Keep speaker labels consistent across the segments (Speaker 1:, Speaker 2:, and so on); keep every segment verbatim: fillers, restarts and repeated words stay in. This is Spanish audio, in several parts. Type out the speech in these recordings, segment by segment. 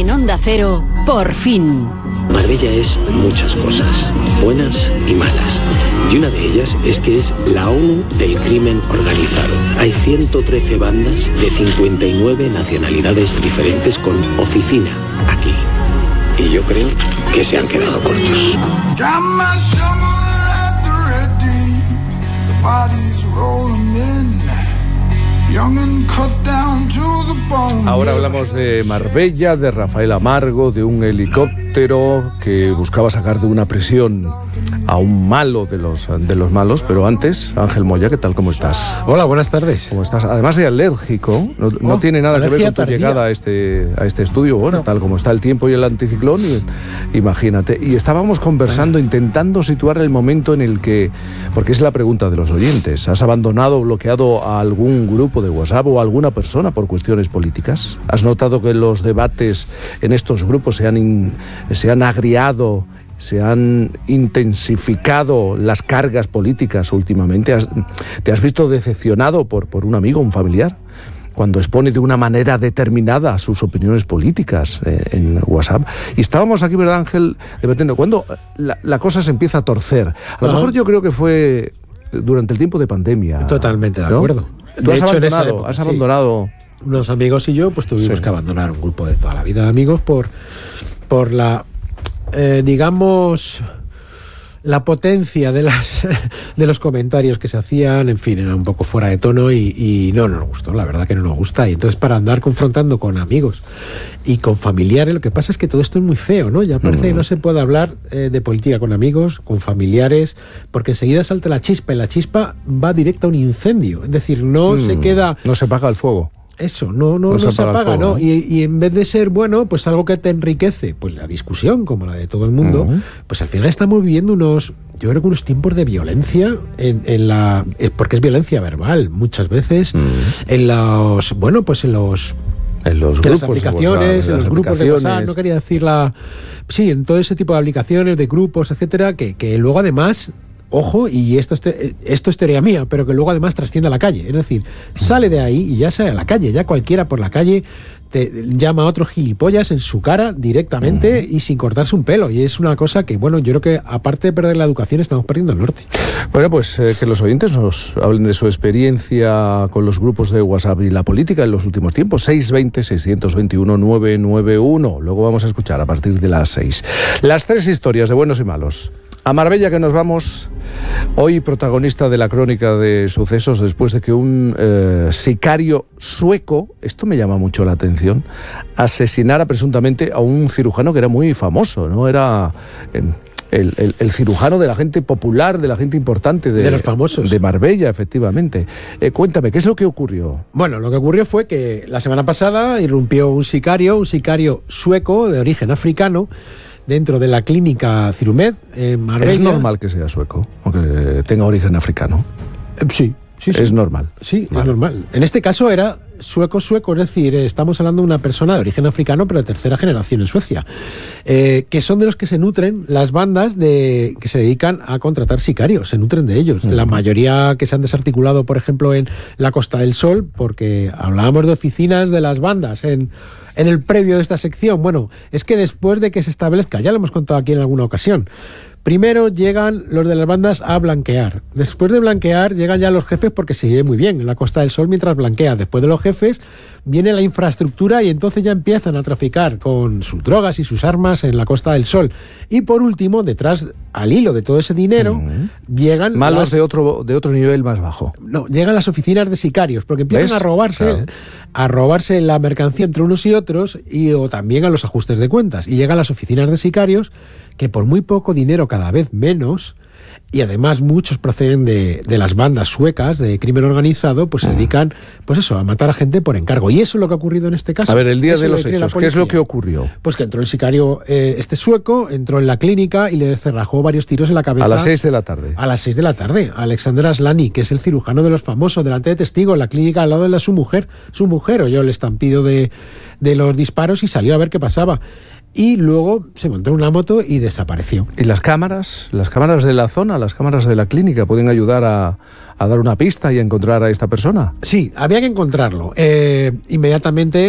Speaker 1: En Onda Cero, por fin.
Speaker 2: Marbella es muchas cosas, buenas y malas. Y una de ellas es que es la ONU del crimen organizado. Hay ciento trece bandas de cincuenta y nueve nacionalidades diferentes con oficina aquí. Y yo creo que se han quedado cortos.
Speaker 3: Ahora hablamos de Marbella, de Rafael Amargo, de un helicóptero que buscaba sacar de una prisión a un malo de los, de los malos, pero antes, Ángel Moya, ¿qué tal? ¿Cómo estás?
Speaker 4: Hola, buenas tardes.
Speaker 3: ¿Cómo estás? Además de alérgico, no, oh, no tiene nada que ver con tu tardía. llegada a este, a este estudio, bueno, no. tal como está el tiempo y el anticiclón, y, imagínate. Y estábamos conversando, ah. intentando situar el momento en el que, porque es la pregunta de los oyentes, ¿has abandonado o bloqueado a algún grupo de WhatsApp o a alguna persona por cuestiones políticas? ¿Has notado que los debates en estos grupos se han, in, se han agriado, se han intensificado las cargas políticas últimamente? ¿Has, ¿Te has visto decepcionado por, por un amigo, un familiar, cuando expone de una manera determinada sus opiniones políticas eh, en WhatsApp? Y estábamos aquí, ¿verdad, Ángel? Debatiendo, cuando la, la cosa se empieza a torcer. A lo uh-huh. mejor yo creo que fue durante el tiempo de pandemia.
Speaker 4: Totalmente de
Speaker 3: ¿no?
Speaker 4: acuerdo.
Speaker 3: Tú
Speaker 4: de
Speaker 3: has
Speaker 4: hecho,
Speaker 3: abandonado,
Speaker 4: época,
Speaker 3: has
Speaker 4: sí.
Speaker 3: abandonado...
Speaker 4: Unos amigos y yo pues tuvimos sí. que abandonar un grupo de toda la vida de amigos por, por la, eh, digamos, la potencia de las de los comentarios que se hacían, en fin, era un poco fuera de tono y, y no nos gustó, la verdad que no nos gusta. Y entonces para andar confrontando con amigos y con familiares, lo que pasa es que todo esto es muy feo, ¿no? Ya parece mm. que no se puede hablar eh, de política con amigos, con familiares, porque enseguida salta la chispa y la chispa va directa a un incendio. Es decir, no mm. se queda...
Speaker 3: No se apaga el fuego.
Speaker 4: Eso, no, no, no, no se, se apaga, fuego, ¿no? ¿eh? Y, y en vez de ser, bueno, pues algo que te enriquece, pues la discusión, como la de todo el mundo, uh-huh. pues al final estamos viviendo unos, yo creo que unos tiempos de violencia en, en la... porque es violencia verbal, muchas veces, uh-huh. en los, bueno, pues en los...
Speaker 3: En los
Speaker 4: de
Speaker 3: grupos
Speaker 4: las aplicaciones,
Speaker 3: de WhatsApp,
Speaker 4: en los grupos de WhatsApp, no quería decir la... Sí, en todo ese tipo de aplicaciones, de grupos, etcétera, que, que luego además... Ojo, y esto es, te, esto es teoría mía, pero que luego además trasciende a la calle. Es decir, sale de ahí y ya sale a la calle. Ya cualquiera por la calle te llama a otro gilipollas en su cara directamente uh-huh. y sin cortarse un pelo. Y es una cosa que, bueno, yo creo que aparte de perder la educación, estamos perdiendo el norte.
Speaker 3: Bueno, pues eh, que los oyentes nos hablen de su experiencia con los grupos de WhatsApp y la política en los últimos tiempos. seis dos cero, seis dos uno, nueve nueve uno. Luego vamos a escuchar a partir de las seis. Las tres historias de buenos y malos. A Marbella que nos vamos, hoy protagonista de la crónica de sucesos después de que un eh, sicario sueco, esto me llama mucho la atención, asesinara presuntamente a un cirujano que era muy famoso, ¿no? Era... Eh, El, el, el cirujano de la gente popular, de la gente importante de,
Speaker 4: de los famosos.
Speaker 3: De Marbella, efectivamente. Eh, cuéntame, ¿qué es lo que ocurrió?
Speaker 4: Bueno, lo que ocurrió fue que la semana pasada irrumpió un sicario, un sicario sueco de origen africano, dentro de la clínica Cirumed en Marbella.
Speaker 3: ¿Es normal que sea sueco, aunque tenga origen africano?
Speaker 4: Eh, sí. Sí, sí.
Speaker 3: Es normal.
Speaker 4: Sí,
Speaker 3: vale.
Speaker 4: es normal. En este caso era sueco-sueco, es decir, estamos hablando de una persona de origen africano, pero de tercera generación en Suecia, eh, que son de los que se nutren las bandas de que se dedican a contratar sicarios, se nutren de ellos. Uh-huh. La mayoría que se han desarticulado, por ejemplo, en la Costa del Sol, porque hablábamos de oficinas de las bandas en... En el previo de esta sección, bueno, es que después de que se establezca, ya lo hemos contado aquí en alguna ocasión, primero llegan los de las bandas a blanquear. Después de blanquear llegan ya los jefes porque se vive muy bien en la Costa del Sol mientras blanquea. Después de los jefes viene la infraestructura y entonces ya empiezan a traficar con sus drogas y sus armas en la Costa del Sol. Y por último, detrás, al hilo de todo ese dinero, uh-huh. llegan...
Speaker 3: Malos
Speaker 4: las...
Speaker 3: de otro de otro nivel más bajo.
Speaker 4: No, llegan las oficinas de sicarios, porque empiezan
Speaker 3: ¿Ves?
Speaker 4: a robarse claro. a robarse la mercancía entre unos y otros y o también a los ajustes de cuentas. Y llegan las oficinas de sicarios que por muy poco dinero, cada vez menos, y además muchos proceden de, de las bandas suecas de crimen organizado, pues se dedican, pues eso, a matar a gente por encargo. Y eso es lo que ha ocurrido en este caso.
Speaker 3: A ver, el día
Speaker 4: eso
Speaker 3: de los hechos, ¿qué es lo que ocurrió?
Speaker 4: Pues que entró el sicario, eh, este sueco, entró en la clínica y le cerrajó varios tiros en la cabeza.
Speaker 3: A las seis de la tarde.
Speaker 4: A las seis de la tarde. Alexander Aslani, que es el cirujano de los famosos, delante de testigos, en la clínica al lado de la, su mujer. Su mujer oyó el estampido de, de los disparos y salió a ver qué pasaba. Y luego se montó en una moto y desapareció.
Speaker 3: ¿Y las cámaras? ¿Las cámaras de la zona, las cámaras de la clínica pueden ayudar a, a dar una pista y a encontrar a esta persona?
Speaker 4: Sí, había que encontrarlo. Eh, inmediatamente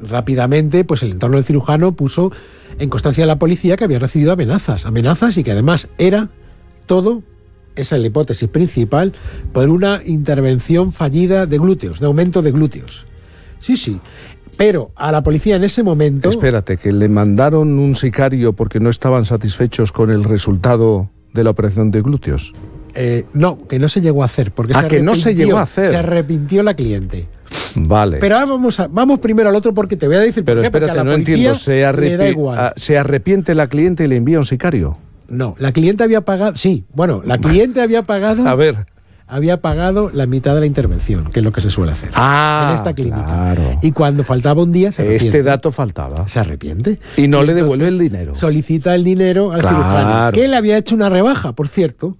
Speaker 4: rápidamente, pues el entorno del cirujano puso en constancia a la policía que había recibido amenazas, amenazas y que además era todo, esa es la hipótesis principal, por una intervención fallida de glúteos, de aumento de glúteos. Sí, sí. Pero a la policía en ese momento...
Speaker 3: Espérate, que le mandaron un sicario porque no estaban satisfechos con el resultado de la operación de glúteos.
Speaker 4: Eh, no, que no se llegó a hacer. Porque
Speaker 3: ah,
Speaker 4: se
Speaker 3: que no se llegó a hacer.
Speaker 4: Se arrepintió la cliente.
Speaker 3: Vale.
Speaker 4: Pero ahora vamos, a, vamos primero al otro porque te voy a decir...
Speaker 3: Pero
Speaker 4: por qué,
Speaker 3: espérate,
Speaker 4: a la
Speaker 3: no entiendo. ¿Se, arrepi-
Speaker 4: da igual.
Speaker 3: a, ¿Se arrepiente la cliente y le envía un sicario?
Speaker 4: No, la cliente había pagado... Sí, bueno, la cliente había pagado...
Speaker 3: A ver...
Speaker 4: había pagado la mitad de la intervención, que es lo que se suele hacer
Speaker 3: ah,
Speaker 4: en esta clínica.
Speaker 3: Claro.
Speaker 4: Y cuando faltaba un día, se arrepiente.
Speaker 3: Este dato faltaba.
Speaker 4: Se arrepiente.
Speaker 3: Y no y le devuelve el dinero.
Speaker 4: Solicita el dinero al claro. cirujano, que le había hecho una rebaja, por cierto.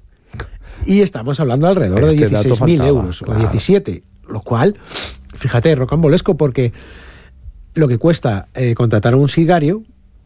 Speaker 4: Y estamos hablando alrededor este de dieciséis mil euros, claro. o diecisiete. Lo cual, fíjate, rocambolesco, porque lo que cuesta eh, contratar a un sicario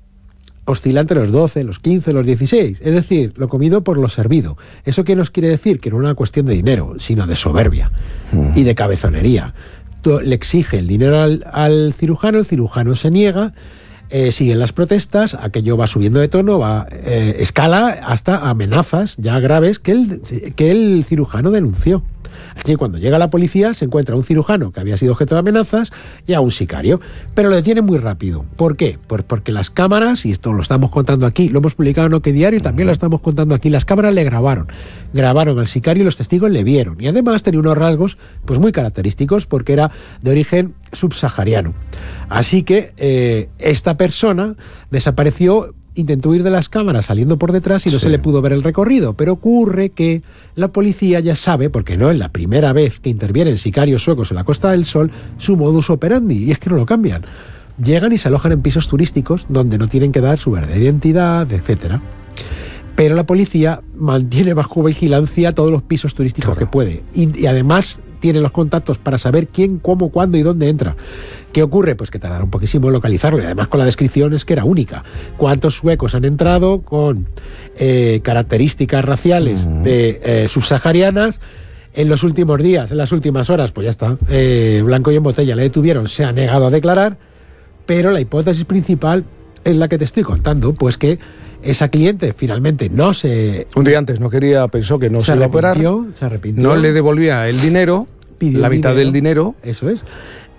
Speaker 4: oscila entre los doce, los quince, los dieciséis. Es decir, lo comido por lo servido. ¿Eso qué nos quiere decir? Que no es una cuestión de dinero, sino de soberbia mm. y de cabezonería. Tú le exige el dinero al, al cirujano, el cirujano se niega, eh, siguen las protestas, aquello va subiendo de tono, va eh, escala hasta amenazas ya graves que el, que el cirujano denunció. Así que cuando llega la policía se encuentra un cirujano que había sido objeto de amenazas y a un sicario, pero lo detienen muy rápido. ¿Por qué? Pues porque las cámaras, y esto lo estamos contando aquí, lo hemos publicado en OK Diario y también lo estamos contando aquí, las cámaras le grabaron, grabaron al sicario y los testigos le vieron, y además tenía unos rasgos pues muy característicos porque era de origen subsahariano. Así que eh, esta persona desapareció, intentó huir de las cámaras saliendo por detrás y no sí. se le pudo ver el recorrido, pero ocurre que la policía ya sabe, porque no es la primera vez que intervienen sicarios suecos en la Costa del Sol, su modus operandi, y es que no lo cambian. Llegan y se alojan en pisos turísticos donde no tienen que dar su verdadera identidad, etcétera. Pero la policía mantiene bajo vigilancia todos los pisos turísticos claro. que puede, y, y además tiene los contactos para saber quién, cómo, cuándo y dónde entra. ¿Qué ocurre? Pues que tardará un poquísimo en localizarlo, y además con la descripción es que era única. ¿Cuántos suecos han entrado con eh, características raciales uh-huh. de eh, subsaharianas en los últimos días, en las últimas horas? Pues ya está, eh, blanco y en botella, le detuvieron, se ha negado a declarar, pero la hipótesis principal es la que te estoy contando, pues que esa cliente finalmente no se...
Speaker 3: Un día antes no quería, pensó que no se, se iba a operar,
Speaker 4: se arrepintió,
Speaker 3: no le devolvía el dinero,
Speaker 4: pidió
Speaker 3: la mitad
Speaker 4: dinero,
Speaker 3: del dinero.
Speaker 4: Eso es.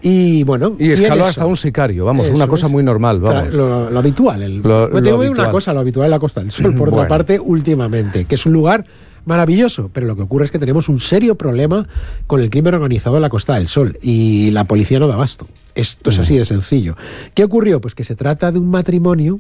Speaker 4: Y bueno,
Speaker 3: y escaló hasta un sicario, vamos, eso una cosa es. muy normal, vamos.
Speaker 4: Lo, lo habitual. El,
Speaker 3: lo,
Speaker 4: pues te digo
Speaker 3: una
Speaker 4: cosa, lo habitual en la Costa del Sol, por bueno. otra parte, últimamente, que es un lugar maravilloso, pero lo que ocurre es que tenemos un serio problema con el crimen organizado en la Costa del Sol y la policía no da abasto. Esto es así de sencillo. ¿Qué ocurrió? Pues que se trata de un matrimonio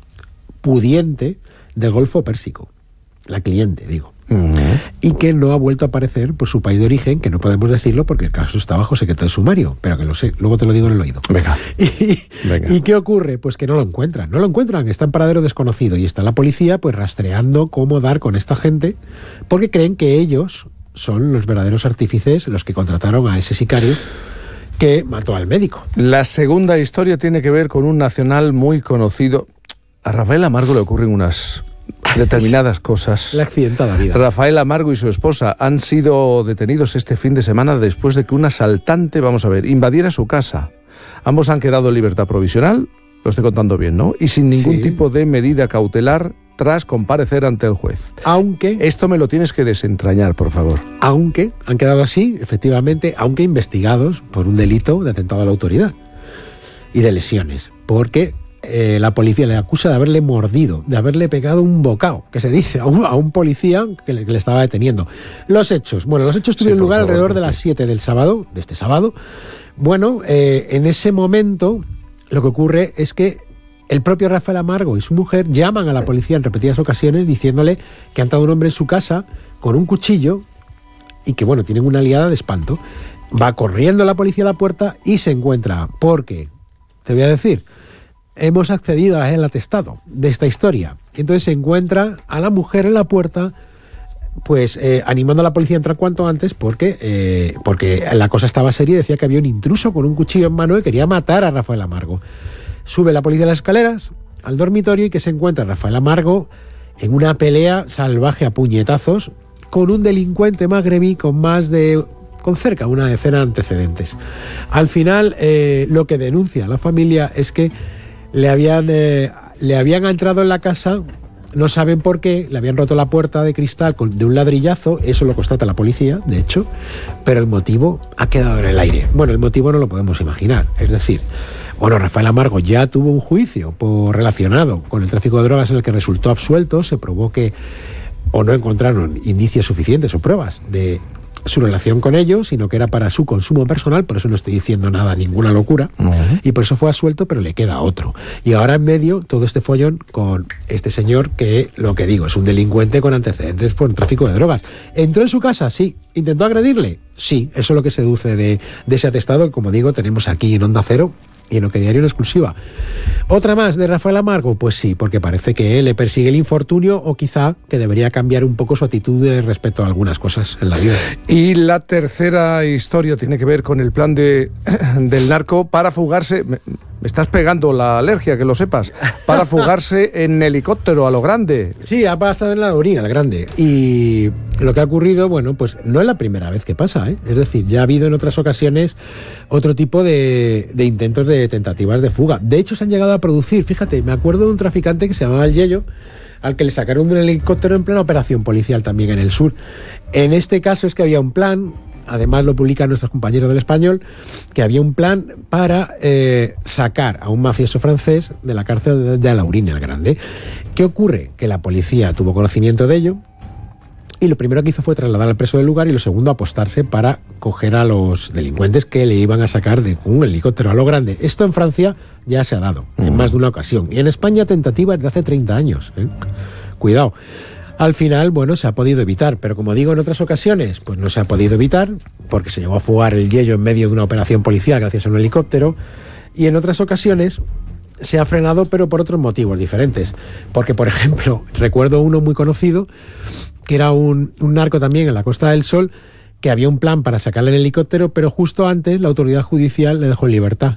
Speaker 4: pudiente del Golfo Pérsico, la cliente, digo. Uh-huh. Y que no ha vuelto a aparecer por su país de origen, que no podemos decirlo porque el caso está bajo secreto de sumario, pero que lo sé, luego te lo digo en el oído.
Speaker 3: Venga.
Speaker 4: Y,
Speaker 3: Venga.
Speaker 4: ¿Y qué ocurre? Pues que no lo encuentran, no lo encuentran, está en paradero desconocido y está la policía pues rastreando cómo dar con esta gente, porque creen que ellos son los verdaderos artífices, los que contrataron a ese sicario que mató al médico.
Speaker 3: La segunda historia tiene que ver con un nacional muy conocido. A Rafael Amargo le ocurren unas determinadas cosas.
Speaker 4: La accidentada vida.
Speaker 3: Rafael Amargo y su esposa han sido detenidos este fin de semana después de que un asaltante, vamos a ver, invadiera su casa. Ambos han quedado en libertad provisional, lo estoy contando bien, ¿no? Y sin ningún sí. tipo de medida cautelar tras comparecer ante el juez.
Speaker 4: Aunque...
Speaker 3: Esto me lo tienes que desentrañar, por favor.
Speaker 4: Aunque han quedado así, efectivamente, aunque investigados por un delito de atentado a la autoridad y de lesiones, porque... Eh, la policía le acusa de haberle mordido, de haberle pegado un bocado, que se dice a un, a un policía que le, que le estaba deteniendo. Los hechos, bueno, los hechos tuvieron sí, lugar favor, alrededor de las siete del sábado, de este sábado. Bueno, eh, en ese momento lo que ocurre es que el propio Rafael Amargo y su mujer llaman a la policía en repetidas ocasiones diciéndole que han estado un hombre en su casa con un cuchillo y que, bueno, tienen una liada de espanto. Va corriendo la policía a la puerta y se encuentra, porque, te voy a decir... Hemos accedido al atestado de esta historia. Y entonces se encuentra a la mujer en la puerta, pues eh, animando a la policía a entrar cuanto antes, porque, eh, porque la cosa estaba seria y decía que había un intruso con un cuchillo en mano y quería matar a Rafael Amargo. Sube la policía a las escaleras al dormitorio y que se encuentra Rafael Amargo en una pelea salvaje a puñetazos con un delincuente magrebí con más de con cerca una decena de antecedentes. Al final, eh, lo que denuncia la familia es que le habían, eh, le habían entrado en la casa, no saben por qué, le habían roto la puerta de cristal con, de un ladrillazo, eso lo constata la policía, de hecho, pero el motivo ha quedado en el aire. Bueno, el motivo no lo podemos imaginar, es decir, bueno, Rafael Amargo ya tuvo un juicio por, relacionado con el tráfico de drogas en el que resultó absuelto, se probó que o no encontraron indicios suficientes o pruebas de su relación con ellos, sino que era para su consumo personal, por eso no estoy diciendo nada, ninguna locura, uh-huh. y por eso fue absuelto, pero le queda otro. Y ahora en medio todo este follón con este señor que, lo que digo, es un delincuente con antecedentes por tráfico de drogas. ¿Entró en su casa? Sí. ¿Intentó agredirle? Sí. Eso es lo que se deduce de, de ese atestado que, como digo, tenemos aquí en Onda Cero y en OK Diario en exclusiva. ¿Otra más de Rafael Amargo? Pues sí, porque parece que le persigue el infortunio o quizá que debería cambiar un poco su actitud respecto a algunas cosas en la vida.
Speaker 3: Y la tercera historia tiene que ver con el plan de, del narco para fugarse... Me, me estás pegando la alergia, que lo sepas. Para fugarse en helicóptero a lo grande.
Speaker 4: Sí, ha pasado en la orilla, al grande. Y lo que ha ocurrido, bueno, pues no es la primera vez que pasa, ¿eh? Es decir, ya ha habido en otras ocasiones otro tipo de, de intentos de tentativas de fuga. De hecho, se han llegado a producir, fíjate, me acuerdo de un traficante que se llamaba El Yello, al que le sacaron de un helicóptero en plena operación policial también en el sur. En este caso es que había un plan, además lo publican nuestros compañeros del Español, que había un plan para eh, sacar a un mafioso francés de la cárcel de Alaurín el Grande. ¿Qué ocurre? Que la policía tuvo conocimiento de ello y lo primero que hizo fue trasladar al preso del lugar y lo segundo apostarse para coger a los delincuentes que le iban a sacar de un helicóptero a lo grande. Esto en Francia ya se ha dado uh-huh. en más de una ocasión y en España tentativas de hace treinta años. ¿eh? Cuidado. Al final, bueno, se ha podido evitar, pero como digo en otras ocasiones, pues no se ha podido evitar, porque se llegó a fugar El Yello en medio de una operación policial gracias a un helicóptero, y en otras ocasiones se ha frenado, pero por otros motivos diferentes. Porque, por ejemplo, recuerdo uno muy conocido, que era un, un narco también en la Costa del Sol, que había un plan para sacarle el helicóptero, pero justo antes la autoridad judicial le dejó en libertad.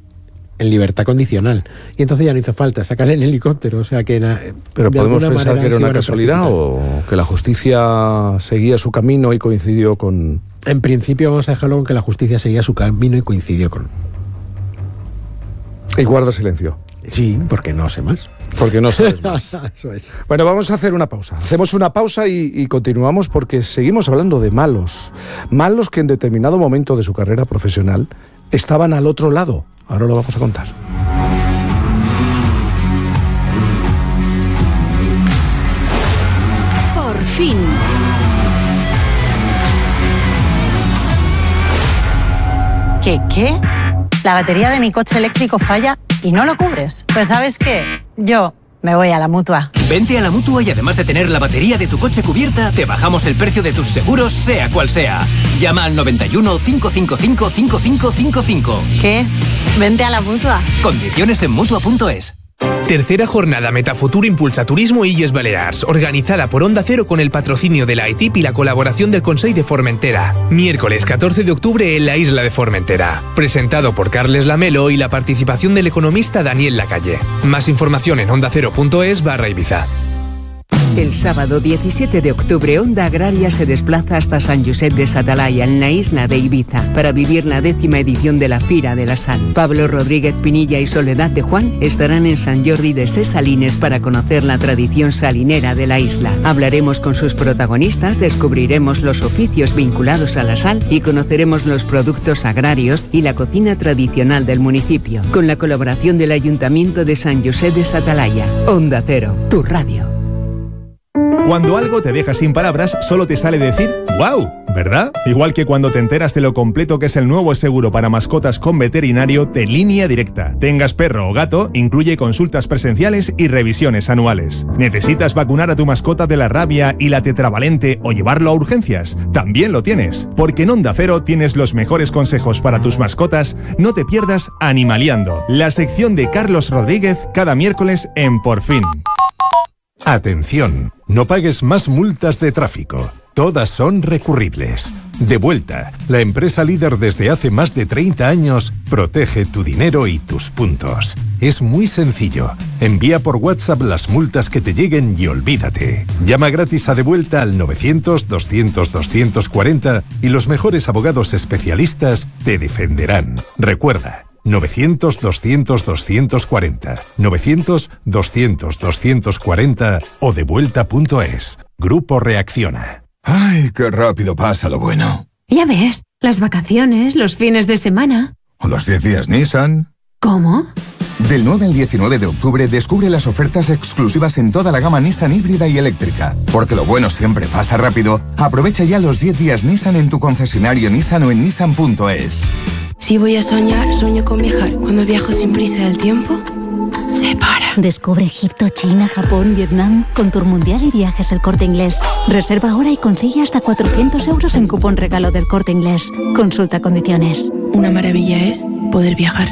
Speaker 4: En libertad condicional. Y entonces ya no hizo falta sacarle el helicóptero. O sea que... Na,
Speaker 3: Pero podemos pensar que era una casualidad o que la justicia seguía su camino y coincidió con...
Speaker 4: En principio vamos a dejarlo con que la justicia seguía su camino y coincidió con...
Speaker 3: Y guarda silencio.
Speaker 4: Sí, porque no sé más.
Speaker 3: Porque no sabes más.
Speaker 4: Eso es.
Speaker 3: Bueno, vamos a hacer una pausa. Hacemos una pausa y, y continuamos porque seguimos hablando de malos. Malos que en determinado momento de su carrera profesional estaban al otro lado. Ahora lo vamos a contar.
Speaker 1: Por fin.
Speaker 5: ¿Qué qué? La batería de mi coche eléctrico falla y no lo cubres. Pues ¿sabes qué? Yo me voy a la Mutua.
Speaker 6: Vente a la Mutua y además de tener la batería de tu coche cubierta, te bajamos el precio de tus seguros, sea cual sea. Llama al noventa y uno, cinco cinco cinco, cinco cinco cinco cinco.
Speaker 5: ¿Qué? Vente a la Mutua.
Speaker 6: Condiciones en Mutua punto es.
Speaker 7: Tercera jornada Metafutur Impulsa Turismo Illes Balears, organizada por Onda Cero con el patrocinio de la E T I P y la colaboración del Consell de Formentera. Miércoles catorce de octubre en la isla de Formentera. Presentado por Carles Lamelo y la participación del economista Daniel Lacalle. Más información en ondacero punto es barra Ibiza.
Speaker 1: El sábado diecisiete de octubre, Onda Agraria se desplaza hasta Sant Josep de sa Talaia, en la isla de Ibiza, para vivir la décima edición de la Fira de la Sal. Pablo Rodríguez Pinilla y Soledad de Juan estarán en Sant Jordi de Ses Salines para conocer la tradición salinera de la isla. Hablaremos con sus protagonistas, descubriremos los oficios vinculados a la sal y conoceremos los productos agrarios y la cocina tradicional del municipio, con la colaboración del Ayuntamiento de Sant Josep de sa Talaia. Onda Cero, tu radio.
Speaker 8: Cuando algo te deja sin palabras, solo te sale decir ¡wow! ¿Verdad? Igual que cuando te enteras de lo completo que es el nuevo seguro para mascotas con veterinario de Línea Directa. Tengas perro o gato, incluye consultas presenciales y revisiones anuales. ¿Necesitas vacunar a tu mascota de la rabia y la tetravalente o llevarlo a urgencias? También lo tienes, porque en Onda Cero tienes los mejores consejos para tus mascotas. No te pierdas Animaliando, la sección de Carlos Rodríguez cada miércoles en Por Fin.
Speaker 9: Atención, no pagues más multas de tráfico. Todas son recurribles. Devuelta, la empresa líder desde hace más de treinta años, protege tu dinero y tus puntos. Es muy sencillo. Envía por WhatsApp las multas que te lleguen y olvídate. Llama gratis a Devuelta al novecientos, doscientos, doscientos cuarenta y los mejores abogados especialistas te defenderán. Recuerda, novecientos, doscientos, doscientos cuarenta, novecientos, doscientos, doscientos cuarenta o devuelta punto es. Grupo Reacciona.
Speaker 10: ¡Ay, qué rápido pasa lo bueno!
Speaker 11: Ya ves, las vacaciones, los fines de semana.
Speaker 10: ¿O los diez días Nissan?
Speaker 11: ¿Cómo?
Speaker 10: Del nueve al diecinueve de octubre descubre las ofertas exclusivas en toda la gama Nissan híbrida y eléctrica. Porque lo bueno siempre pasa rápido, aprovecha ya los diez días Nissan en tu concesionario Nissan o en nissan punto es.
Speaker 12: Si voy a soñar, sueño con viajar. Cuando viajo sin prisa del tiempo, se para.
Speaker 13: Descubre Egipto, China, Japón, Vietnam con Tour Mundial y Viajes El Corte Inglés. Reserva ahora y consigue hasta cuatrocientos euros en cupón regalo del Corte Inglés. Consulta condiciones.
Speaker 12: Una maravilla es poder viajar.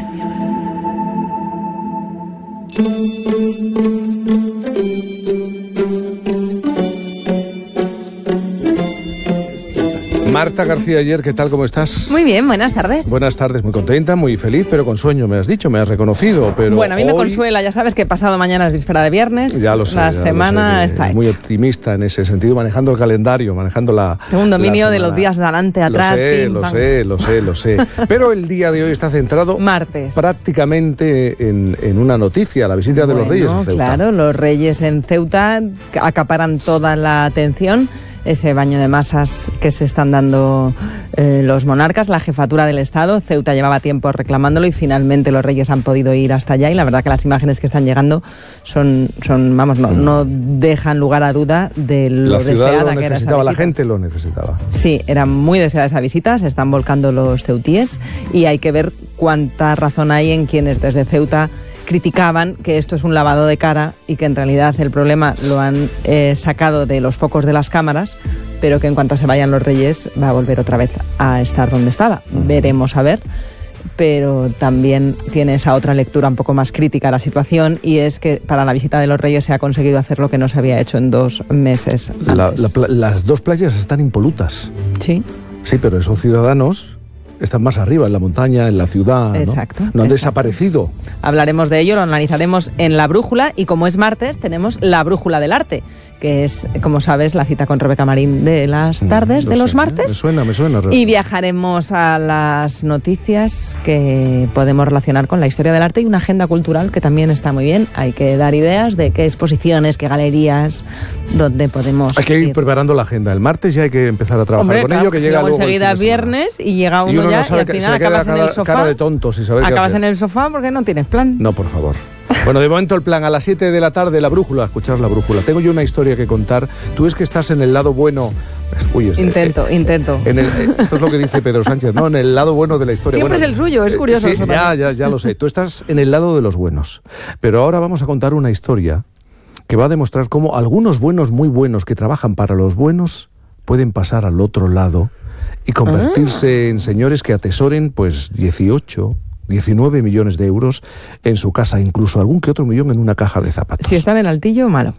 Speaker 3: Marta García Ayer, ¿qué tal? ¿Cómo estás?
Speaker 14: Muy bien, buenas tardes.
Speaker 3: Buenas tardes, muy contenta, muy feliz, pero con sueño, me has dicho, me has reconocido. Pero
Speaker 14: bueno, a mí
Speaker 3: hoy...
Speaker 14: me consuela, ya sabes que pasado mañana es víspera de viernes.
Speaker 3: Ya lo sé.
Speaker 14: La
Speaker 3: ya
Speaker 14: semana
Speaker 3: lo sé,
Speaker 14: está hecha.
Speaker 3: Muy optimista en ese sentido, manejando el calendario, manejando la.
Speaker 14: Tengo un dominio de los días de adelante, atrás.
Speaker 3: Lo sé,
Speaker 14: pim,
Speaker 3: lo
Speaker 14: pam.
Speaker 3: sé, lo sé, lo sé. Pero el día de hoy está centrado.
Speaker 14: Martes.
Speaker 3: Prácticamente en, en una noticia, la visita
Speaker 14: bueno,
Speaker 3: de los Reyes en Ceuta.
Speaker 14: Claro, los Reyes en Ceuta acaparan toda la atención. Ese baño de masas que se están dando eh, los monarcas, la jefatura del Estado. Ceuta llevaba tiempo reclamándolo y finalmente los Reyes han podido ir hasta allá y la verdad que las imágenes que están llegando son, son vamos, no, no dejan lugar a duda de lo
Speaker 3: la ciudad
Speaker 14: deseada
Speaker 3: lo
Speaker 14: que era esa
Speaker 3: necesitaba,
Speaker 14: visita.
Speaker 3: la gente lo necesitaba.
Speaker 14: Sí, era muy deseada esa visita, se están volcando los ceutíes y hay que ver cuánta razón hay en quienes desde Ceuta criticaban que esto es un lavado de cara y que en realidad el problema lo han eh, sacado de los focos de las cámaras, pero que en cuanto se vayan los Reyes va a volver otra vez a estar donde estaba. Uh-huh. Veremos a ver, pero también tiene esa otra lectura un poco más crítica a la situación y es que para la visita de los Reyes se ha conseguido hacer lo que no se había hecho en dos meses antes.
Speaker 3: La, la, las dos playas están impolutas.
Speaker 14: Sí.
Speaker 3: Sí, pero esos ciudadanos están más arriba, en la montaña, en la ciudad.
Speaker 14: Exacto.
Speaker 3: No, no han
Speaker 14: exacto.
Speaker 3: desaparecido.
Speaker 14: Hablaremos de ello, lo analizaremos en La Brújula y como es martes tenemos La Brújula del Arte, que es, como sabes, la cita con Rebeca Marín de las tardes, mm, de sé, los martes.
Speaker 3: Me suena, me suena.
Speaker 14: Y viajaremos a las noticias que podemos relacionar con la historia del arte y una agenda cultural que también está muy bien. Hay que dar ideas de qué exposiciones, qué galerías, dónde podemos
Speaker 3: Hay que ir,
Speaker 14: ir.
Speaker 3: preparando la agenda. El martes ya hay que empezar a trabajar
Speaker 14: Hombre,
Speaker 3: con
Speaker 14: claro,
Speaker 3: ello, que llega
Speaker 14: luego
Speaker 3: luego
Speaker 14: enseguida es viernes y llega uno,
Speaker 3: y uno
Speaker 14: ya
Speaker 3: no sabe
Speaker 14: y al
Speaker 3: que,
Speaker 14: final
Speaker 3: se le
Speaker 14: acabas
Speaker 3: queda
Speaker 14: en el sofá.
Speaker 3: cara de tonto sin saber
Speaker 14: acabas
Speaker 3: qué hacer.
Speaker 14: en el sofá porque no tienes plan.
Speaker 3: No, por favor. Bueno, de momento el plan, a las siete de la tarde, La Brújula, escuchar La Brújula. Tengo yo una historia que contar. Tú es que estás en el lado bueno... Uy, este,
Speaker 14: intento, eh, intento.
Speaker 3: En el, eh, esto es lo que dice Pedro Sánchez, ¿no? En el lado bueno de la historia.
Speaker 14: Siempre
Speaker 3: bueno,
Speaker 14: es el suyo, es curioso.
Speaker 3: Eh, sí, ya, ya, ya lo sé. Tú estás en el lado de los buenos. Pero ahora vamos a contar una historia que va a demostrar cómo algunos buenos, muy buenos, que trabajan para los buenos, pueden pasar al otro lado y convertirse ah. en señores que atesoren, pues, dieciocho... diecinueve millones de euros en su casa, incluso algún que otro millón en una caja de zapatos.
Speaker 14: Si están en altillo, malo.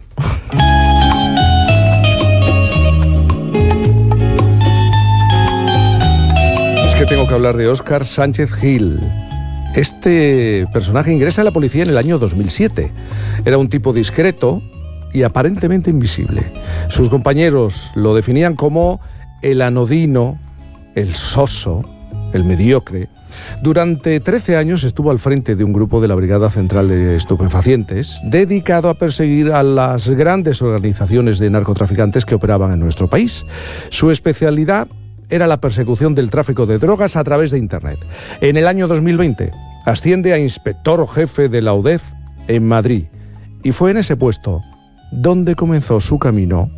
Speaker 3: Es que tengo que hablar de Óscar Sánchez Gil. Este personaje ingresa a la policía en el año dos mil siete. Era un tipo discreto y aparentemente invisible. Sus compañeros lo definían como el anodino, el soso, el mediocre. Durante trece años estuvo al frente de un grupo de la Brigada Central de Estupefacientes, dedicado a perseguir a las grandes organizaciones de narcotraficantes que operaban en nuestro país. Su especialidad era la persecución del tráfico de drogas a través de Internet. En el año dos mil veinte asciende a inspector jefe de la U D E F en Madrid y fue en ese puesto donde comenzó su camino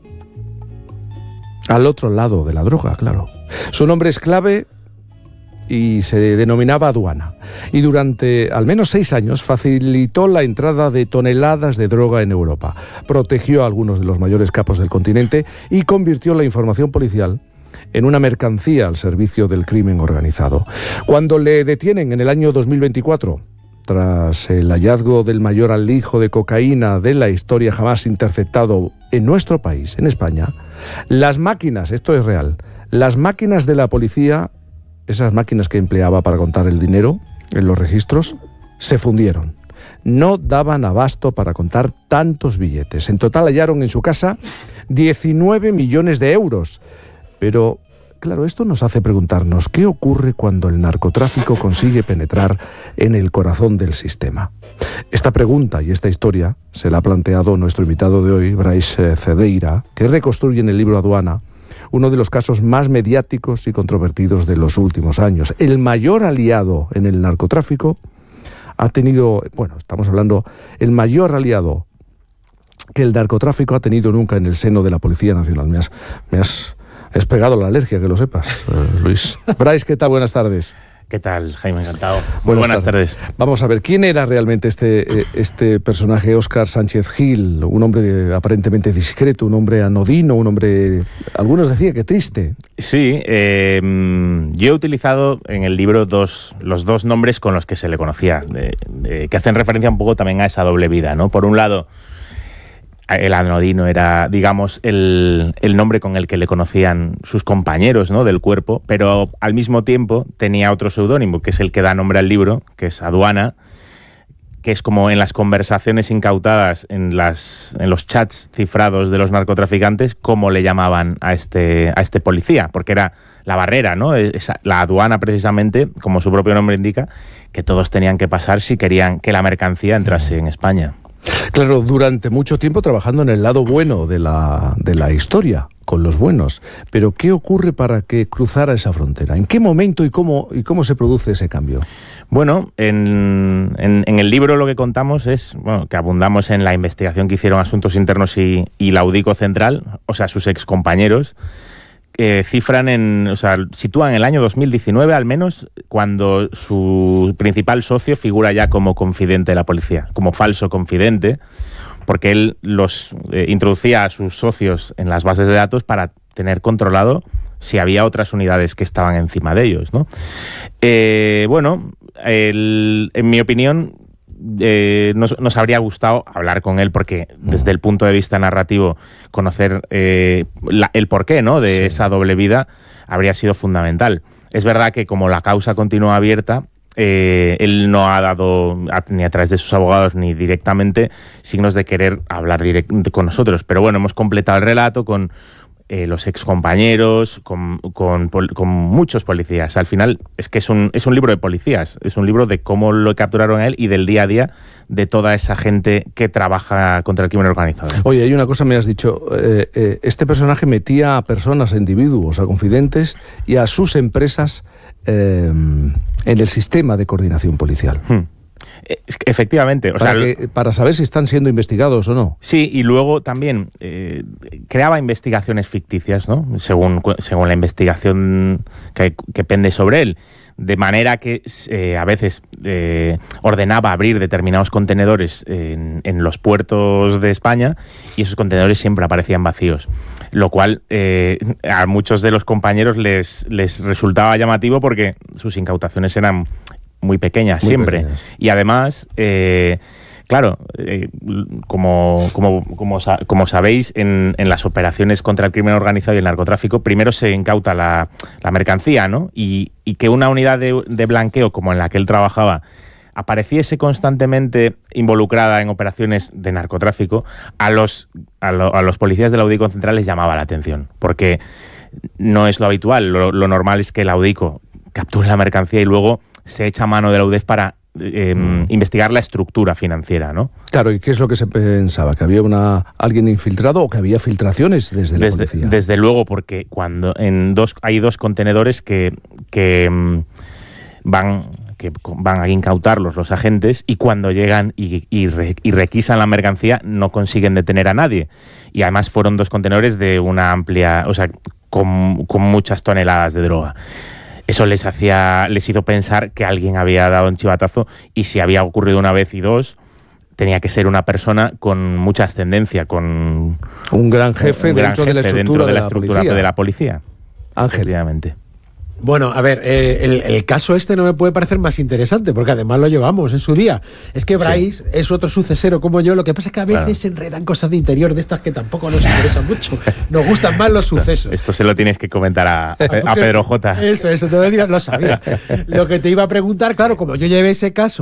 Speaker 3: al otro lado de la droga, claro. Su nombre es clave y se denominaba aduana. Y durante al menos seis años facilitó la entrada de toneladas de droga en Europa. Protegió a algunos de los mayores capos del continente y convirtió la información policial en una mercancía al servicio del crimen organizado. Cuando le detienen en el año dos mil veinticuatro, tras el hallazgo del mayor alijo de cocaína de la historia jamás interceptado en nuestro país, en España, las máquinas, esto es real, las máquinas de la policía, esas máquinas que empleaba para contar el dinero en los registros, se fundieron. no daban abasto para contar tantos billetes. En total hallaron en su casa diecinueve millones de euros. Pero, claro, esto nos hace preguntarnos, ¿qué ocurre cuando el narcotráfico consigue penetrar en el corazón del sistema? Esta pregunta y esta historia se la ha planteado nuestro invitado de hoy, Brais Cedeira, que reconstruye en el libro Aduana uno de los casos más mediáticos y controvertidos de los últimos años. El mayor aliado en el narcotráfico ha tenido, bueno, estamos hablando, el mayor aliado que el narcotráfico ha tenido nunca en el seno de la Policía Nacional. Me has, me has, has pegado la alergia, que lo sepas, eh, Luis. Brais, ¿qué tal? Buenas tardes.
Speaker 15: ¿Qué tal, Jaime? Encantado.
Speaker 3: Muy buenas, buenas tardes. tardes. Vamos a ver, ¿quién era realmente este, eh, este personaje, Óscar Sánchez Gil? Un hombre aparentemente discreto, un hombre anodino, un hombre, algunos decían que triste.
Speaker 15: Sí, eh, yo he utilizado en el libro dos, los dos nombres con los que se le conocía, de, de, que hacen referencia un poco también a esa doble vida, ¿no? Por un lado, el anodino era, digamos, el, el nombre con el que le conocían sus compañeros, ¿no?, del cuerpo, pero al mismo tiempo tenía otro seudónimo, que es el que da nombre al libro, que es Aduana, que es como en las conversaciones incautadas, en, las, en los chats cifrados de los narcotraficantes, cómo le llamaban a este, a este policía, porque era la barrera, ¿no? Esa, la aduana, precisamente, como su propio nombre indica, que todos tenían que pasar si querían que la mercancía entrase en España.
Speaker 3: Claro, durante mucho tiempo trabajando en el lado bueno de la, de la historia, con los buenos. Pero ¿qué ocurre para que cruzara esa frontera? ¿En qué momento y cómo, y cómo se produce ese cambio?
Speaker 15: Bueno, en, en, en el libro lo que contamos es, bueno, que abundamos en la investigación que hicieron Asuntos Internos y, y la UDICO Central, o sea, sus excompañeros, Eh, cifran en, o sea, sitúan el año dos mil diecinueve al menos, cuando su principal socio figura ya como confidente de la policía, como falso confidente, porque él los eh, introducía a sus socios en las bases de datos para tener controlado si había otras unidades que estaban encima de ellos, ¿no? Eh, bueno, el, en mi opinión, Eh, nos, nos habría gustado hablar con él, porque desde el punto de vista narrativo conocer eh, la, el porqué, ¿no?, de sí. esa doble vida habría sido fundamental. Es verdad que como la causa continúa abierta, eh, él no ha dado, ni a través de sus abogados ni directamente, signos de querer hablar directamente con nosotros, pero bueno, hemos completado el relato con Eh, los excompañeros, con, con, con muchos policías. Al final es que es un, es un libro de policías, es un libro de cómo lo capturaron a él y del día a día de toda esa gente que trabaja contra el crimen organizado.
Speaker 3: Oye, hay una cosa, me has dicho, eh, eh, este personaje metía a personas, a individuos, a confidentes y a sus empresas eh, en el sistema de coordinación policial.
Speaker 15: Hmm. Efectivamente. O
Speaker 3: para,
Speaker 15: sea,
Speaker 3: que, para saber si están siendo investigados o no.
Speaker 15: Sí, y luego también eh, creaba investigaciones ficticias, ¿no?, según, según la investigación que, que pende sobre él. De manera que eh, a veces eh, ordenaba abrir determinados contenedores en, en los puertos de España y esos contenedores siempre aparecían vacíos. Lo cual eh, a muchos de los compañeros les, les resultaba llamativo, porque sus incautaciones eran muy pequeñas, muy siempre. Pequeñas. Y además, eh, claro, eh, como, como, como, como sabéis, en, en las operaciones contra el crimen organizado y el narcotráfico, primero se incauta la, la mercancía, ¿no? Y, y que una unidad de, de blanqueo como en la que él trabajaba apareciese constantemente involucrada en operaciones de narcotráfico, a los, a, lo, a los policías de la UDICO Central les llamaba la atención, porque no es lo habitual. Lo, lo normal es que la UDICO capture la mercancía y luego se echa mano de la U D E F para eh, mm. investigar la estructura financiera, ¿no?
Speaker 3: Claro, ¿y qué es lo que se pensaba? ¿Que había una alguien infiltrado o que había filtraciones desde la
Speaker 15: desde,
Speaker 3: policía?
Speaker 15: Desde luego, porque cuando en dos hay dos contenedores que, que um, van que van a incautarlos los agentes, y cuando llegan y, y, re, y requisan la mercancía no consiguen detener a nadie. Y además fueron dos contenedores de una amplia, o sea, con, con muchas toneladas de droga. Eso les hacía, les hizo pensar que alguien había dado un chivatazo, y si había ocurrido una vez y dos, tenía que ser una persona con mucha ascendencia, con
Speaker 3: un gran jefe, un gran dentro, jefe de la estructura,
Speaker 15: dentro de la
Speaker 3: de
Speaker 15: estructura
Speaker 3: la
Speaker 15: de la policía.
Speaker 3: Ángel.
Speaker 4: Bueno, a ver, eh, el, el caso este no me puede parecer más interesante, porque además lo llevamos en su día. Es que Brais sí. es otro sucesero como yo, lo que pasa es que a veces claro. se enredan cosas de interior de estas que tampoco nos interesan mucho. Nos gustan más los sucesos.
Speaker 15: Esto se lo tienes que comentar a, a Pedro J.
Speaker 4: Eso, eso te lo, dirás, lo sabía. Lo que te iba a preguntar, claro, como yo llevé ese caso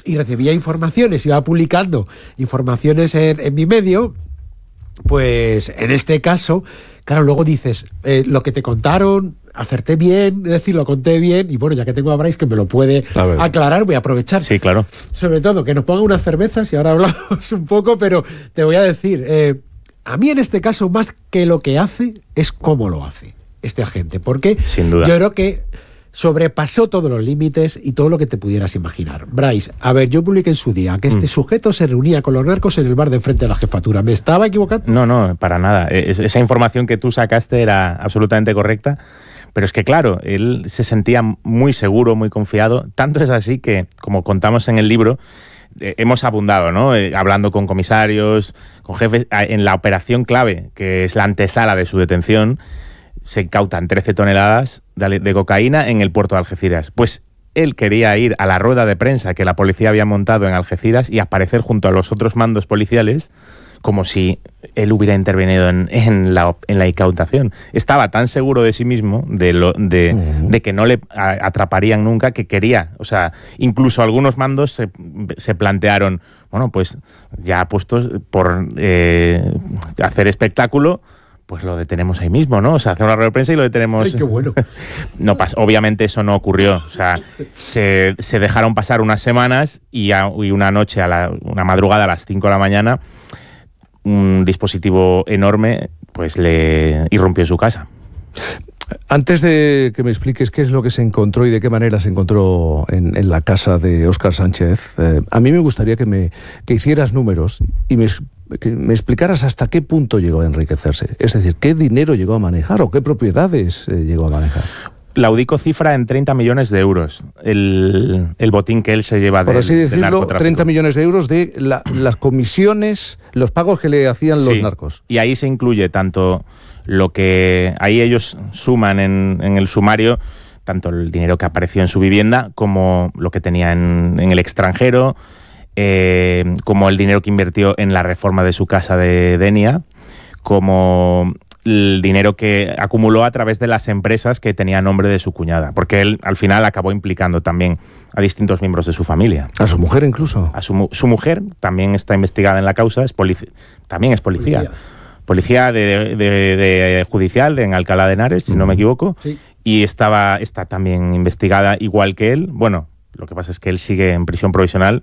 Speaker 4: y recibía informaciones, iba publicando informaciones en, en mi medio, pues en este caso, claro, luego dices, eh, lo que te contaron, acerté bien, es decir, lo conté bien, y bueno, ya que tengo a Bryce que me lo puede aclarar, voy a aprovechar.
Speaker 15: Sí, claro.
Speaker 4: Sobre todo, que nos pongan unas cervezas, y ahora hablamos un poco, pero te voy a decir, eh, a mí en este caso, más que lo que hace, es cómo lo hace este agente, porque
Speaker 15: sin duda.
Speaker 4: Yo creo que sobrepasó todos los límites y todo lo que te pudieras imaginar. Bryce, a ver, yo publiqué en su día que este mm. sujeto se reunía con los narcos en el bar de enfrente de la jefatura. ¿Me estaba equivocando?
Speaker 15: No, no, para nada. Es, esa información que tú sacaste era absolutamente correcta, pero es que claro, él se sentía muy seguro, muy confiado. Tanto es así que, como contamos en el libro, eh, hemos abundado, ¿no? Eh, hablando con comisarios, con jefes, en la operación clave, que es la antesala de su detención, se incautan trece toneladas de, de cocaína en el puerto de Algeciras. Pues él quería ir a la rueda de prensa que la policía había montado en Algeciras y aparecer junto a los otros mandos policiales como si él hubiera intervenido en, en, la, en la incautación. Estaba tan seguro de sí mismo, de, lo, de, uh-huh. de que no le a, atraparían nunca, que quería. O sea, incluso algunos mandos se, se plantearon, bueno, pues ya puestos por eh, hacer espectáculo, pues lo detenemos ahí mismo, ¿no? O sea, hacer una rueda de prensa y lo detenemos.
Speaker 4: ¡Ay, qué bueno!
Speaker 15: No pas- obviamente eso no ocurrió. O sea, se, se dejaron pasar unas semanas y, a, y una noche, a la, una madrugada a las cinco de la mañana, un dispositivo enorme pues le irrumpió en su casa.
Speaker 3: Antes de que me expliques qué es lo que se encontró y de qué manera se encontró en, en la casa de Óscar Sánchez, eh, a mí me gustaría que me que hicieras números y me, que me explicaras hasta qué punto llegó a enriquecerse. Es decir, qué dinero llegó a manejar o qué propiedades eh, llegó a manejar.
Speaker 15: La Audico cifra en treinta millones de euros el, el botín que él se lleva
Speaker 3: Por
Speaker 15: del,
Speaker 3: así decirlo,
Speaker 15: del narcotráfico.
Speaker 3: treinta millones de euros de la, las comisiones, los pagos que le hacían los
Speaker 15: sí,
Speaker 3: narcos.
Speaker 15: Y ahí se incluye tanto lo que ahí ellos suman en, en el sumario, tanto el dinero que apareció en su vivienda como lo que tenía en, en el extranjero, eh, como el dinero que invirtió en la reforma de su casa de Denia, como el dinero que acumuló a través de las empresas que tenía nombre de su cuñada, porque él al final acabó implicando también a distintos miembros de su familia.
Speaker 3: ¿A su mujer incluso?
Speaker 15: A su, su mujer también está investigada en la causa, es polici- también es policía. Policía, policía de, de, de, de judicial de, en Alcalá de Henares, si uh-huh. no me equivoco, sí. Y estaba está también investigada igual que él. Bueno, lo que pasa es que él sigue en prisión provisional,